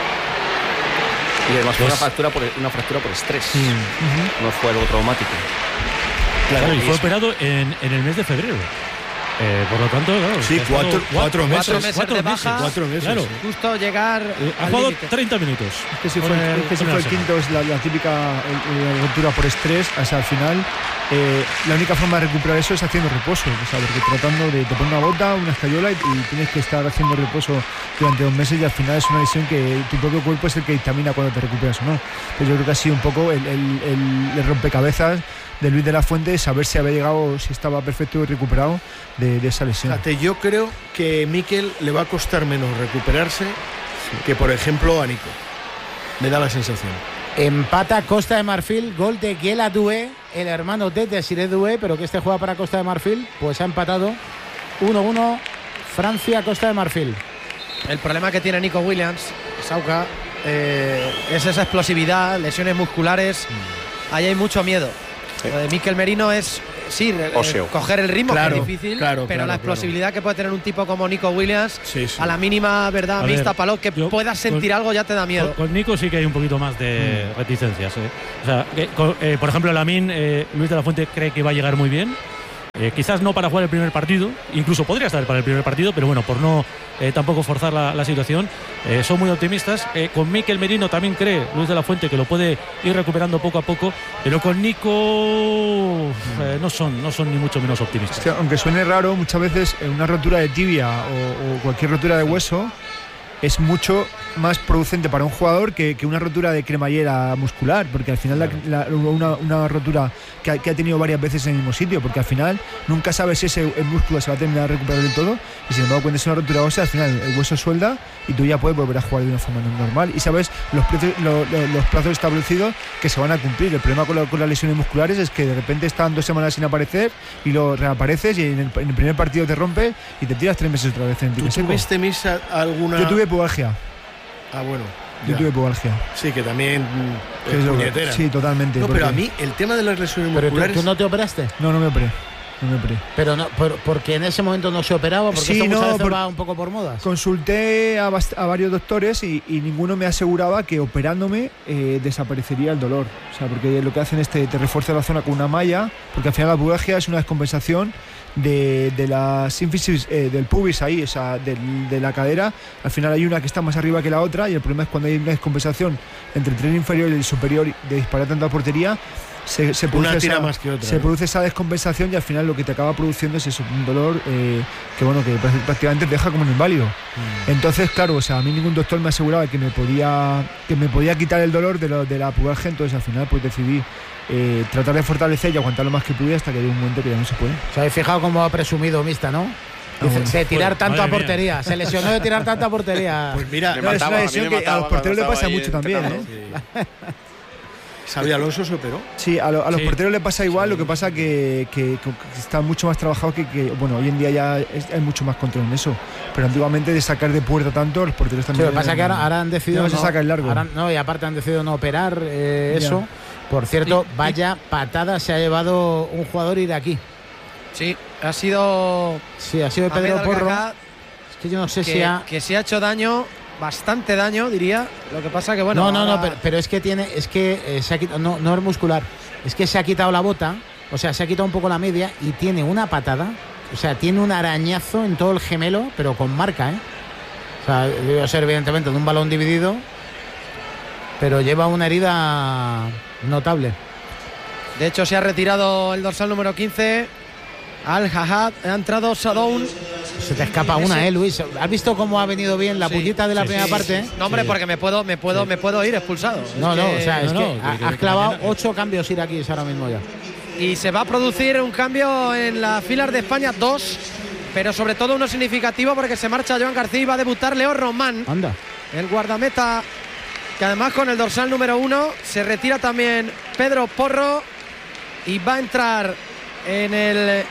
Y además fue Pues- una fractura por, una fractura por estrés. No fue algo traumático. Claro, y fue es- operado en, en el mes de febrero. Eh, por lo tanto, claro, sí, cuatro, cuatro, cuatro meses, cuatro meses cuatro de meses, baja, cuatro meses, claro, sí. justo llegar eh, ha al jugado límite. treinta minutos. Es que si con fue, el- es que si con fue el el quinto, es la, la típica eh, eh, ruptura por estrés, o sea, al final eh, la única forma de recuperar eso es haciendo reposo, o sea, porque tratando de te poner una bota, una escayola y, y tienes que estar haciendo reposo durante dos meses y al final es una lesión que tu propio cuerpo es el que dictamina cuando te recuperas o no. Entonces yo creo que ha sido un poco el, el, el, el rompecabezas de Luis de la Fuente, saber si había llegado, si estaba perfecto y recuperado de, de esa lesión. Fíjate, yo creo que Mikel le va a costar menos recuperarse sí. que, por ejemplo, a Nico. Me da la sensación. Empata Costa de Marfil, gol de Guela Doué, el hermano de Desiré Doué, pero que este juega para Costa de Marfil, pues ha empatado uno uno Francia-Costa de Marfil. El problema que tiene Nico Williams, Sauca, eh, es esa explosividad, lesiones musculares. Mm. Ahí hay mucho miedo. Sí. Lo de Mikel Merino es, sí, eh, coger el ritmo, claro, que es difícil, claro, pero claro, la explosividad claro. que puede tener un tipo como Nico Williams, sí, sí. a la mínima verdad, mixta, palo, que yo, puedas sentir con, algo ya te da miedo. Con, con Nico sí que hay un poquito más de mm. reticencias. Eh. O sea, que, con, eh, por ejemplo, Lamine, eh, Luis de la Fuente cree que va a llegar muy bien. Eh, quizás no para jugar el primer partido, incluso podría estar para el primer partido, pero bueno, por no eh, tampoco forzar la, la situación, eh, son muy optimistas. Eh, con Mikel Merino también cree Luis de la Fuente que lo puede ir recuperando poco a poco, pero con Nico eh, no son no son ni mucho menos optimistas. Hostia, aunque suene raro, muchas veces una rotura de tibia o, o cualquier rotura de hueso es mucho más producente para un jugador que, que una rotura de cremallera muscular, porque al final claro. la, la, una, una rotura que ha, que ha tenido varias veces en el mismo sitio, porque al final nunca sabes si ese el músculo se va a terminar de recuperar del todo, y sin embargo cuando es una rotura ósea al final el hueso suelda y tú ya puedes volver a jugar de una forma normal y sabes los, precios, lo, lo, los plazos establecidos que se van a cumplir. El problema con, la, con las lesiones musculares es que de repente están dos semanas sin aparecer y lo reapareces y en el, en el primer partido te rompe y te tiras tres meses otra vez en ¿Tú tuviste misa alguna? Yo tuve pubalgia. Ah, bueno. Yo ya. tuve pubalgia. Sí, que también es es puñetera. Sí, totalmente. No, pero a mí el tema de las lesiones ¿Pero musculares... ¿Tú, tú no te operaste? No, no me operé. No me operé. Pero no, por, porque en ese momento no se operaba, porque sí, esto muchas no, veces por, va un poco por modas. Consulté a, bast- a varios doctores y, y ninguno me aseguraba que operándome eh, desaparecería el dolor. O sea, porque lo que hacen es te, te refuerza la zona con una malla, porque al final la pubalgia es una descompensación de, de la sínfisis eh, del pubis ahí, o sea, de, de la cadera. Al final hay una que está más arriba que la otra y el problema es cuando hay una descompensación entre el tren inferior y el superior de disparar tanta portería. Se, se, produce una tira esa, más que otra, se ¿no? produce esa descompensación y al final lo que te acaba produciendo es eso, un dolor eh, que bueno que prácticamente te deja como un inválido. Mm. Entonces, claro, o sea, a mí ningún doctor me aseguraba que me podía que me podía quitar el dolor de, lo, de la pubalgia, entonces al final pues decidí eh, tratar de fortalecer y aguantar lo más que pudiera hasta que llegó un momento que ya no se puede. ¿Os habéis fijado cómo ha presumido Mista, no? Dice, de tirar tanto a portería, mía. Se lesionó de tirar tanta portería. Pues mira, no, es una lesión que a los porteros le pasa mucho también, ¿no? Sí. ¿Xabi Alonso se operó? Sí, a, lo, a los sí. porteros le pasa igual, sí. Lo que pasa que, que, que está mucho más trabajado que, que bueno, hoy en día ya es, hay mucho más control en eso, pero antiguamente de sacar de puerta tanto, los porteros también... Sí, lo que pasa es que ahora, ahora han decidido... No, no se saca el largo. Ahora, no, y aparte han decidido no operar eh, eso. Por cierto, sí, vaya sí. patada se ha llevado un jugador iraquí. Sí, ha sido... Sí, ha sido Pedro Porro. Es que yo no sé que, si ha... Que se ha hecho daño... Bastante daño, diría. Lo que pasa que bueno. No, no, ahora... no, pero, pero es que tiene, es que eh, se ha quitado, no, no es muscular, es que se ha quitado la bota, o sea, se ha quitado un poco la media y tiene una patada, o sea, tiene un arañazo en todo el gemelo, pero con marca, ¿eh? O sea, debe ser evidentemente de un balón dividido, pero lleva una herida notable. De hecho, se ha retirado el dorsal número quince. Al-Jahad, ha entrado Sadoun. Se te escapa una, eh, Luis. ¿Has visto cómo ha venido bien la sí, pullita de la sí, primera sí, parte? Sí. No, hombre, sí. porque me puedo, me puedo, sí. me puedo ir expulsado. No, es no, que, o sea, es no, que, no, ha, que, has que clavado mañana... ocho cambios iraquíes ahora mismo ya. Y se va a producir un cambio en las filas de España, dos, pero sobre todo uno significativo porque se marcha Joan García y va a debutar Leo Román. Anda. El guardameta, que además con el dorsal número uno se retira también Pedro Porro y va a entrar en el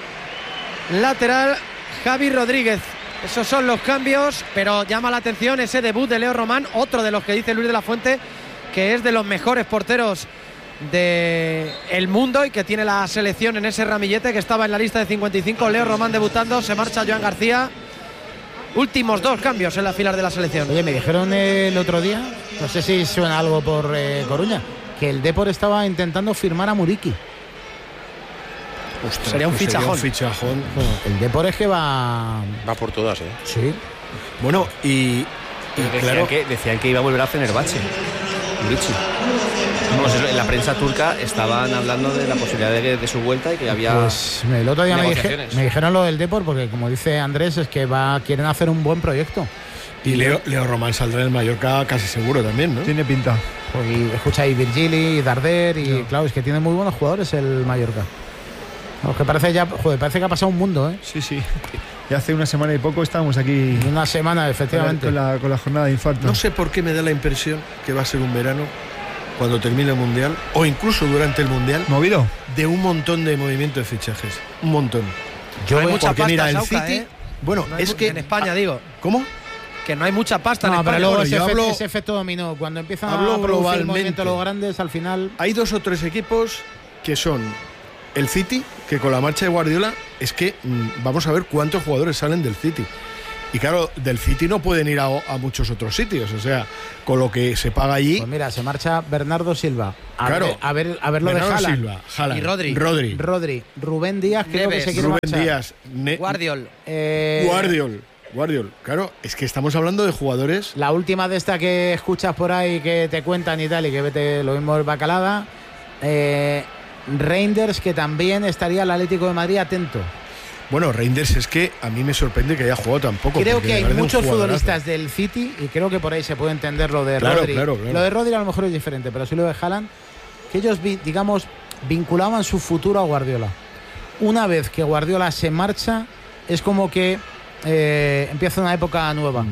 lateral Javi Rodríguez. Esos son los cambios, pero llama la atención ese debut de Leo Román, otro de los que dice Luis de la Fuente que es de los mejores porteros del mundo y que tiene la selección en ese ramillete, que estaba en la lista de cincuenta y cinco. Leo Román debutando, se marcha Joan García. Últimos dos cambios en las filas de la selección. Oye, me dijeron el otro día, no sé si suena algo por eh, Coruña, que el Depor estaba intentando firmar a Muriqui. Ostras, sería un pues fichajón. Sería un fichajón. El Depor es que va. Va por todas, ¿eh? Sí. Bueno, y. y decían, claro, que, decían que iba a volver a Fenerbahce. Vichy. Vamos, en la prensa turca estaban hablando de la posibilidad de, de su vuelta y que había. Pues el otro día me, dije, negociaciones. me dijeron lo del Depor porque, como dice Andrés, es que va quieren hacer un buen proyecto. y Leo, Leo Román saldrá en el Mallorca casi seguro también, ¿no? Tiene pinta. Pues, y escucha ahí Virgili y Darder y No. claro, es que tiene muy buenos jugadores el Mallorca. No, que parece ya, joder, parece que ha pasado un mundo, ¿eh? Sí, sí. Y hace una semana y poco estábamos aquí. Una semana, efectivamente. Con la, con la jornada de infarto. No sé por qué me da la impresión que va a ser un verano, cuando termine el Mundial, o incluso durante el Mundial, ¿Movido? de un montón de movimiento de fichajes. Un montón. Yo hay mucha porque pasta, mira, el Sauca, City. ¿eh? Bueno, No hay es mu- que. en España, digo. ¿Cómo? Que no hay mucha pasta en No, España. pero luego Bueno, ese, yo efecto, hablo- ese efecto dominó. Cuando empiezan hablo a producir globalmente. movimiento los grandes, al final. Hay dos o tres equipos que son el City, que con la marcha de Guardiola es que mm, vamos a ver cuántos jugadores salen del City. Y claro, del City no pueden ir a, a muchos otros sitios, o sea, con lo que se paga allí. Pues mira, se marcha Bernardo Silva. A Claro. ver, a ver, a ver lo Bernardo de Haaland. Silva, Haaland, Y Rodri. Rodri, Rodri, Rubén Díaz, creo Neves, que se quiere Rubén marchar. Díaz, Ne- Guardiol. Eh, Guardiol, Guardiol. Claro, es que estamos hablando de jugadores. La última de esta que escuchas por ahí que te cuentan y tal, y que vete lo mismo el Bacalada. Eh, Reinders, que también estaría el Atlético de Madrid atento. Bueno, Reinders es que a mí me sorprende que haya jugado tampoco. Creo porque que me hay parece un muchos jugadorazo. futbolistas del City, y creo que por ahí se puede entender lo de Claro, Rodri. claro, claro. Lo de Rodri a lo mejor es diferente, pero sí lo de Haaland, que ellos, vi- digamos, vinculaban su futuro a Guardiola. Una vez que Guardiola se marcha, es como que eh, empieza una época nueva.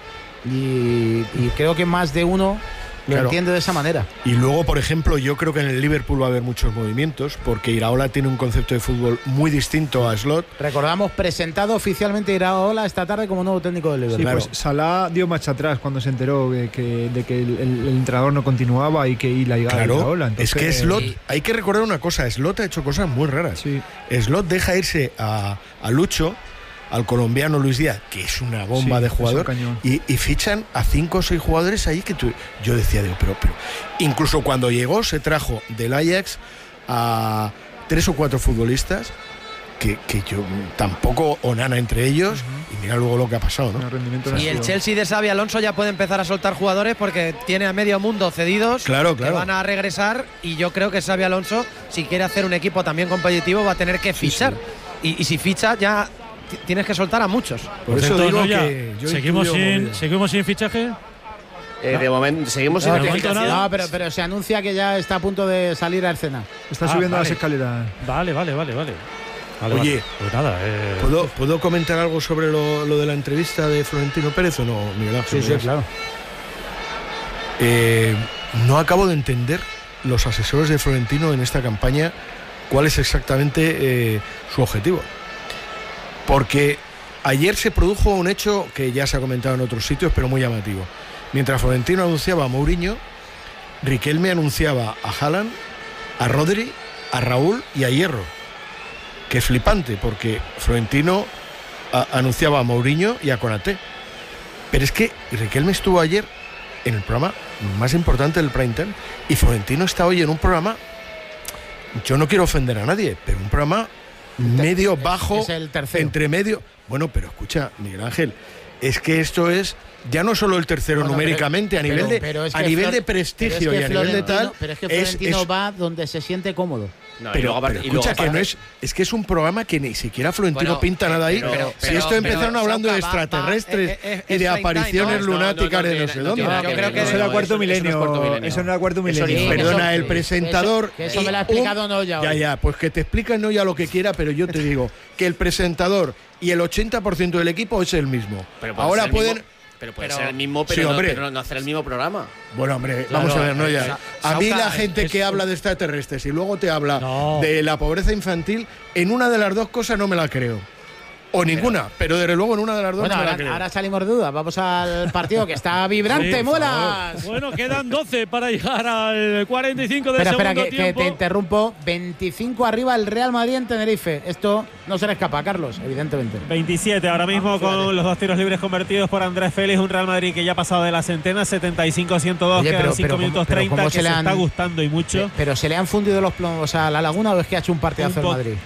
Y, y creo que más de uno lo Claro. entiende de esa manera. Y luego, por ejemplo, yo creo que en el Liverpool va a haber muchos movimientos, porque Iraola tiene un concepto de fútbol muy distinto a Slot. Recordamos, presentado oficialmente Iraola esta tarde como nuevo técnico del Sí, Liverpool. pues Salah dio marcha atrás cuando se enteró de que, de que el, el- el entrenador no continuaba y que y la llegada de Claro, Iraola. es Entonces, que Slot, eh, hay que recordar una cosa, Slot ha hecho cosas muy raras. Sí. Slot deja irse a, a Lucho, al colombiano Luis Díaz, que es una bomba Sí, de es un jugador, cañón. y, y fichan a cinco o seis jugadores ahí que tú, yo decía, digo, pero, pero, incluso cuando llegó se trajo del Ajax a tres o cuatro futbolistas que, que yo tampoco, Onana entre ellos, y mira luego lo que ha pasado, ¿no? el rendimiento no ha Y el sido- Chelsea de Xabi Alonso ya puede empezar a soltar jugadores porque tiene a medio mundo cedidos Claro, claro. que van a regresar, y yo creo que Xabi Alonso, si quiere hacer un equipo también competitivo, va a tener que fichar. Y, y si ficha ya t- tienes que soltar a muchos. Por eso Cierto, digo ¿no? Ya, que yo seguimos intuyo sin, movida. seguimos sin fichaje. Eh, de momento, seguimos sin No, de momento notificación. nada. No, pero, pero se anuncia que ya está a punto de salir a escena. Está Ah, subiendo vale. las escaleras. Vale, vale, vale, vale. Vale, Oye, vale. Pues nada, eh, ¿Puedo, ¿Puedo comentar algo sobre lo, lo de la entrevista de Florentino Pérez o no, Miguel Ángel? Sí, sí, claro. Eh, no acabo de entender los asesores de Florentino en esta campaña cuál es exactamente eh, su objetivo. Porque ayer se produjo un hecho que ya se ha comentado en otros sitios, pero muy llamativo. Mientras Florentino anunciaba a Mourinho, Riquelme anunciaba a Haaland, a Rodri, a Raúl y a Hierro. Que es flipante, porque Florentino a- anunciaba a Mourinho y a Konaté. Pero es que Riquelme estuvo ayer en el programa más importante del prime time, y Florentino está hoy en un programa, yo no quiero ofender a nadie, pero un programa medio bajo, es el tercero. entre medio. Bueno, pero escucha, Miguel Ángel, es que esto es ya no solo el tercero Bueno, numéricamente, pero- a nivel pero- de pero es a que nivel Flor- de prestigio pero es y que a nivel de Florentino- tal. Pero es que es- Florentino es- va donde se siente cómodo. No, y pero, luego aparte- pero y luego escucha que aparte- no es es que es un programa que ni siquiera Florentino Bueno, pinta nada ahí. pero- si pero- esto pero- empezaron pero, hablando de Sauca, va- va- extraterrestres es- es- y es de prime time, apariciones ¿no? lunáticas no, de no, no sé no, dónde. yo creo que Eso no, era eso- cuarto eso no es milenio. cuarto milenio. Eso no era cuarto Eso milenio. ni- Perdona, eso- el presentador. que eso y me lo ha un- explicado Noya Ya, hoy. ya, pues que te explica no ya lo que quiera, pero yo te digo que el presentador y el ochenta por ciento del equipo es el mismo. Pero puede Ahora ser el pueden. mismo- pero puede pero- ser el mismo, Sí, pero, no, hombre. pero no- no hacer el mismo programa. Bueno, hombre, Claro, vamos a ver, no eh, ya. Sa- A mí Sauca, la gente es- que habla de extraterrestres y luego te habla No. de la pobreza infantil, en una de las dos cosas no me la creo. O ninguna, pero desde luego en una de las dos Bueno, no me la ahora, creo. ahora salimos de duda. Vamos al partido que está vibrante, Sí, muelas. bueno, quedan doce para llegar al cuarenta y cinco del Espera, espera, segundo que, que tiempo. te interrumpo. veinticinco arriba el Real Madrid en Tenerife. Esto no se le escapa, Carlos, evidentemente. veintisiete ahora mismo Ah, con fíjate. los dos tiros libres convertidos por Andrés Félix, un Real Madrid que ya ha pasado de la centena, setenta y cinco a ciento dos, Oye, quedan pero- cinco pero minutos ¿cómo- pero treinta, cómo que se se, le han- está gustando y mucho. Pero se le han fundido los plomos a la laguna, o es que ha hecho un partidazo Un el po- Madrid.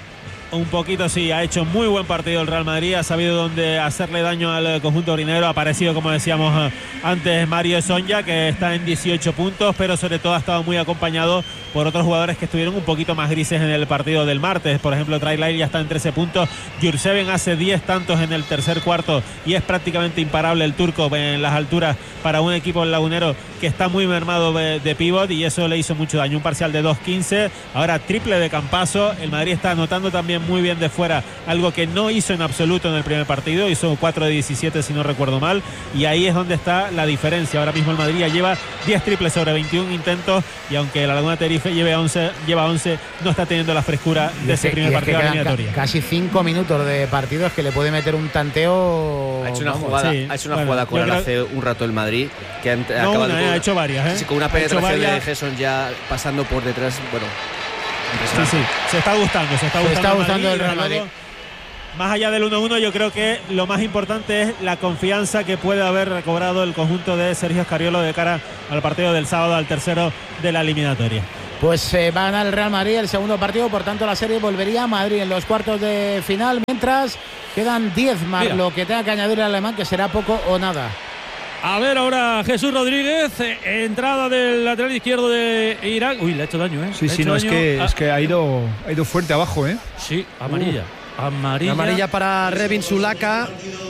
Un poquito sí, ha hecho muy buen partido el Real Madrid, ha sabido dónde hacerle daño al conjunto orinero. Ha aparecido, como decíamos antes, Mario Sonja, que está en dieciocho puntos, pero sobre todo ha estado muy acompañado por otros jugadores que estuvieron un poquito más grises en el partido del martes. Por ejemplo, Trailair ya está en trece puntos, Jurseven hace diez tantos en el tercer cuarto y es prácticamente imparable el turco en las alturas para un equipo lagunero que está muy mermado de, de pívot, y eso le hizo mucho daño. Un parcial de dos quince, ahora triple de Campazzo. El Madrid está anotando también muy bien de fuera, algo que no hizo en absoluto en el primer partido, hizo cuatro de diecisiete si no recuerdo mal, y ahí es donde está la diferencia. Ahora mismo el Madrid ya lleva diez triples sobre veintiún intentos, y aunque la Laguna Tenerife lleve once, lleva once, no está teniendo la frescura de ese primer partido de la eliminatoria. Casi cinco minutos de partido, es que le puede meter un tanteo. Ha hecho una vamos, jugada, sí. ha hecho una bueno, jugada con él creo... hace un rato el Madrid, que ha, no, acabado una, con, eh, ha hecho varias, ¿eh? Sí, con una ha penetración de Gerson ya pasando por detrás. Bueno, sí, sí, se está gustando, se está se gustando, está gustando el el Real Madrid. Más allá del uno uno, yo creo que lo más importante es la confianza que puede haber recobrado el conjunto de Sergio Scariolo de cara al partido del sábado, al tercero de la eliminatoria. Pues eh, va a ganar el Real Madrid el segundo partido, por tanto la serie volvería a Madrid en los cuartos de final, mientras quedan diez más. Mira, lo que tenga que añadir el alemán, que será poco o nada. A ver ahora Jesús Rodríguez, eh, entrada del lateral izquierdo de Irak. Uy, le ha hecho daño, ¿eh? Sí, sí, no, es que, a... es que ha ido, ha ido fuerte abajo, ¿eh? Sí, amarilla. Uh. Amarilla. Amarilla para Revin Sulaka.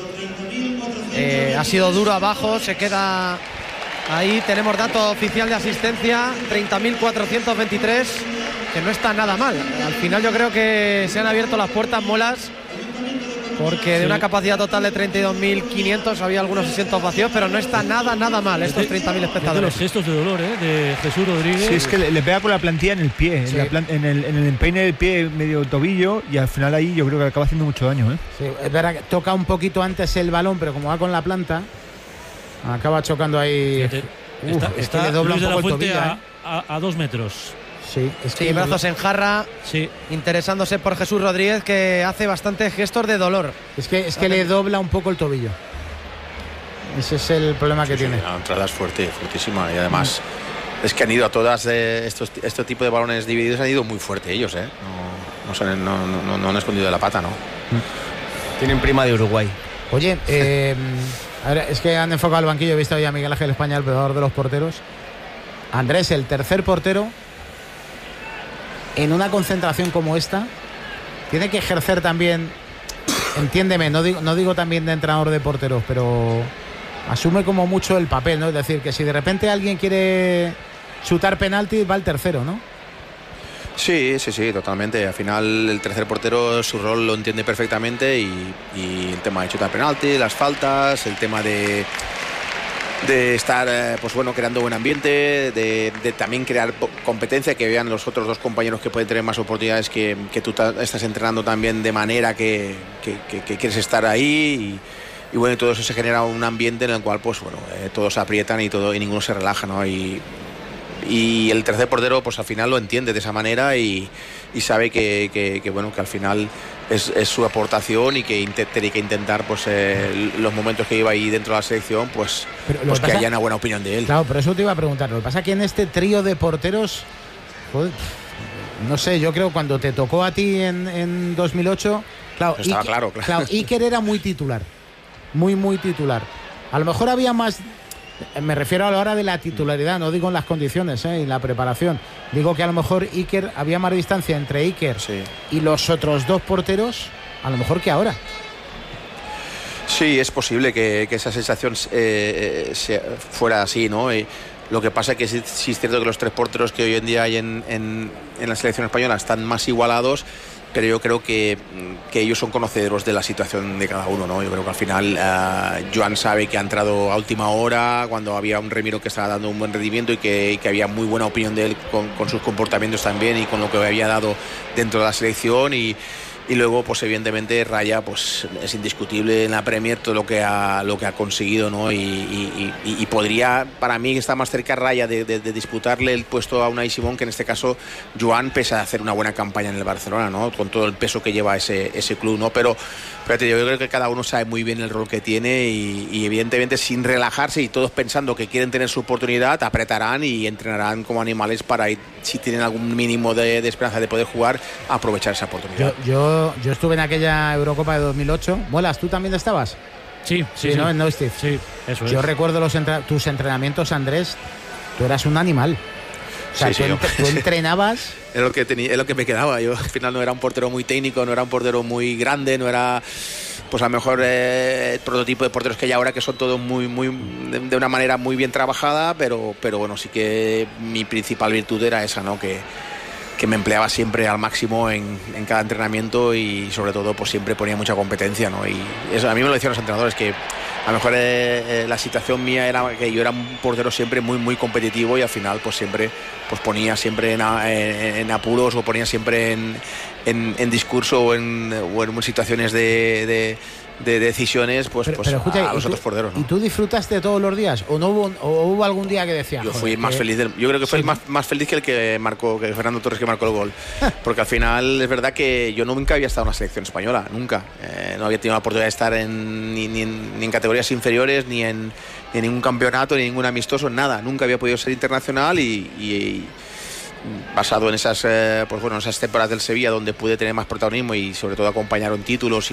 Eh, ha sido duro abajo, se queda ahí. Tenemos dato oficial de asistencia, treinta mil cuatrocientos veintitrés, que no está nada mal. Al final yo creo que se han abierto las puertas molas, porque de sí. una capacidad total de treinta y dos mil quinientos había algunos asientos vacíos, pero no está nada, nada mal estos treinta mil espectadores. De los gestos de dolor, ¿eh? De Jesús Rodríguez. Sí, es que le, le pega con la plantilla en el pie, sí. en, la plan, en, el, en el empeine del pie, medio tobillo, y al final ahí yo creo que acaba haciendo mucho daño, ¿eh? Sí, es verdad que toca un poquito antes el balón, pero como va con la planta, acaba chocando ahí. Fíjate, Uf, está, es está que le dobla Luis un poco de la Fuente el tobillo, a, ¿eh? a, a dos metros. Sí, es sí, que brazos en jarra, sí. interesándose por Jesús Rodríguez, que hace bastantes gestos de dolor. Es que, es que le dobla un poco el tobillo. Ese es el problema que sí, tiene. Sí, la entrada es fuerte, fuertísima, y además mm. es que han ido a todas eh, estos este tipo de balones divididos, han ido muy fuerte ellos, ¿eh? No, no, son, no, no, no han escondido de la pata, ¿no? Mm. Tienen prima de Uruguay. Oye, eh, a ver, es que han enfocado al banquillo, he visto ya a Miguel Ángel España, el peor de los porteros. Andrés, el tercer portero, en una concentración como esta, tiene que ejercer también, entiéndeme, no digo, no digo también de entrenador de porteros, pero asume como mucho el papel, ¿no? Es decir, que si de repente alguien quiere chutar penalti, va el tercero, ¿no? Sí, sí, sí, totalmente. Al final el tercer portero su rol lo entiende perfectamente, y, y el tema de chutar penalti, las faltas, el tema de... de estar pues bueno creando buen ambiente, de, de también crear competencia, que vean los otros dos compañeros que pueden tener más oportunidades, que, que tú estás entrenando también de manera que, que, que, que quieres estar ahí, y, y bueno, y todo eso se genera un ambiente en el cual pues bueno eh, todos se aprietan y todo y ninguno se relaja, ¿no? Y, y el tercer portero pues al final lo entiende de esa manera, y, y sabe que, que, que bueno que al final es, es su aportación, y que int- tiene que intentar pues eh, los momentos que lleva ahí dentro de la selección pues, pues que, que haya una buena opinión de él. Claro, pero eso te iba a preguntar. Lo que pasa es que en este trío de porteros, joder, no sé, yo creo cuando te tocó a ti en, en dos mil ocho, claro, estaba Iker, claro, claro. claro, Iker era muy titular, muy muy titular. A lo mejor había más. Me refiero a la hora de la titularidad, no digo en las condiciones ¿eh? y la preparación. Digo que a lo mejor Iker, había más distancia entre Iker sí. y los otros dos porteros, a lo mejor que ahora. Sí, es posible que, que esa sensación eh, sea, fuera así, ¿no? Y lo que pasa es que sí, sí es cierto que los tres porteros que hoy en día hay en, en, en la selección española están más igualados, pero yo creo que, que ellos son conocedores de la situación de cada uno, ¿no? Yo creo que al final uh, Joan sabe que ha entrado a última hora, cuando había un Remiro que estaba dando un buen rendimiento, y que, y que había muy buena opinión de él con, con sus comportamientos también, y con lo que había dado dentro de la selección, y Y luego, pues evidentemente, Raya pues es indiscutible en la Premier todo lo que ha, lo que ha conseguido, ¿no? Y, y, y, y podría, para mí, está más cerca Raya de, de, de disputarle el puesto a Unai Simón, que en este caso Joan, pese a hacer una buena campaña en el Barcelona, ¿no? Con todo el peso que lleva ese, ese club, ¿no? Pero fíjate, yo creo que cada uno sabe muy bien el rol que tiene, y, y evidentemente sin relajarse, y todos pensando que quieren tener su oportunidad, apretarán y entrenarán como animales para ir, si tienen algún mínimo de, de esperanza de poder jugar, aprovechar esa oportunidad. Yo, yo yo, yo estuve en aquella Eurocopa de dos mil ocho. Muelas, ¿tú también estabas? Sí, sí, sí, sí. ¿no? En Neustift. Sí, eso es. Yo recuerdo los entra- tus entrenamientos, Andrés. Tú eras un animal. O sea, Sí, sí, tú, yo- ent- tú entrenabas. Es lo que tenía, es lo que me quedaba. Yo al final no era un portero muy técnico, no era un portero muy grande, no era pues a lo mejor eh, el prototipo de porteros que hay ahora, que son todos muy, muy de, de una manera muy bien trabajada, pero, pero bueno, sí que mi principal virtud era esa, ¿no? Que, que me empleaba siempre al máximo en, en cada entrenamiento y sobre todo pues siempre ponía mucha competencia, ¿no? Y eso a mí me lo decían los entrenadores, que a lo mejor eh, eh, la situación mía era que yo era un portero siempre muy muy competitivo y al final pues siempre pues ponía siempre en, a- en- en apuros o ponía siempre en, en, en discurso o en, o en situaciones de, de, de decisiones pues, Pero, pues pero escucha, a ¿y los tú- otros porteros, ¿no? ¿Y tú disfrutaste todos los días? ¿O no hubo, o hubo algún día que decías? Yo fui joder, más que- feliz del- yo creo que fue Sí, el más, más feliz que el que marcó, que Fernando Torres, que marcó el gol, porque al final es verdad que yo nunca había estado en una selección española, nunca. Eh, no había tenido la oportunidad de estar en, ni, ni en, ni en categorías inferiores, ni en, ni en ningún campeonato, ni en ningún amistoso, nada. Nunca había podido ser internacional y, y- y basado en esas, eh, pues bueno, esas temporadas del Sevilla donde pude tener más protagonismo y sobre todo acompañar en títulos y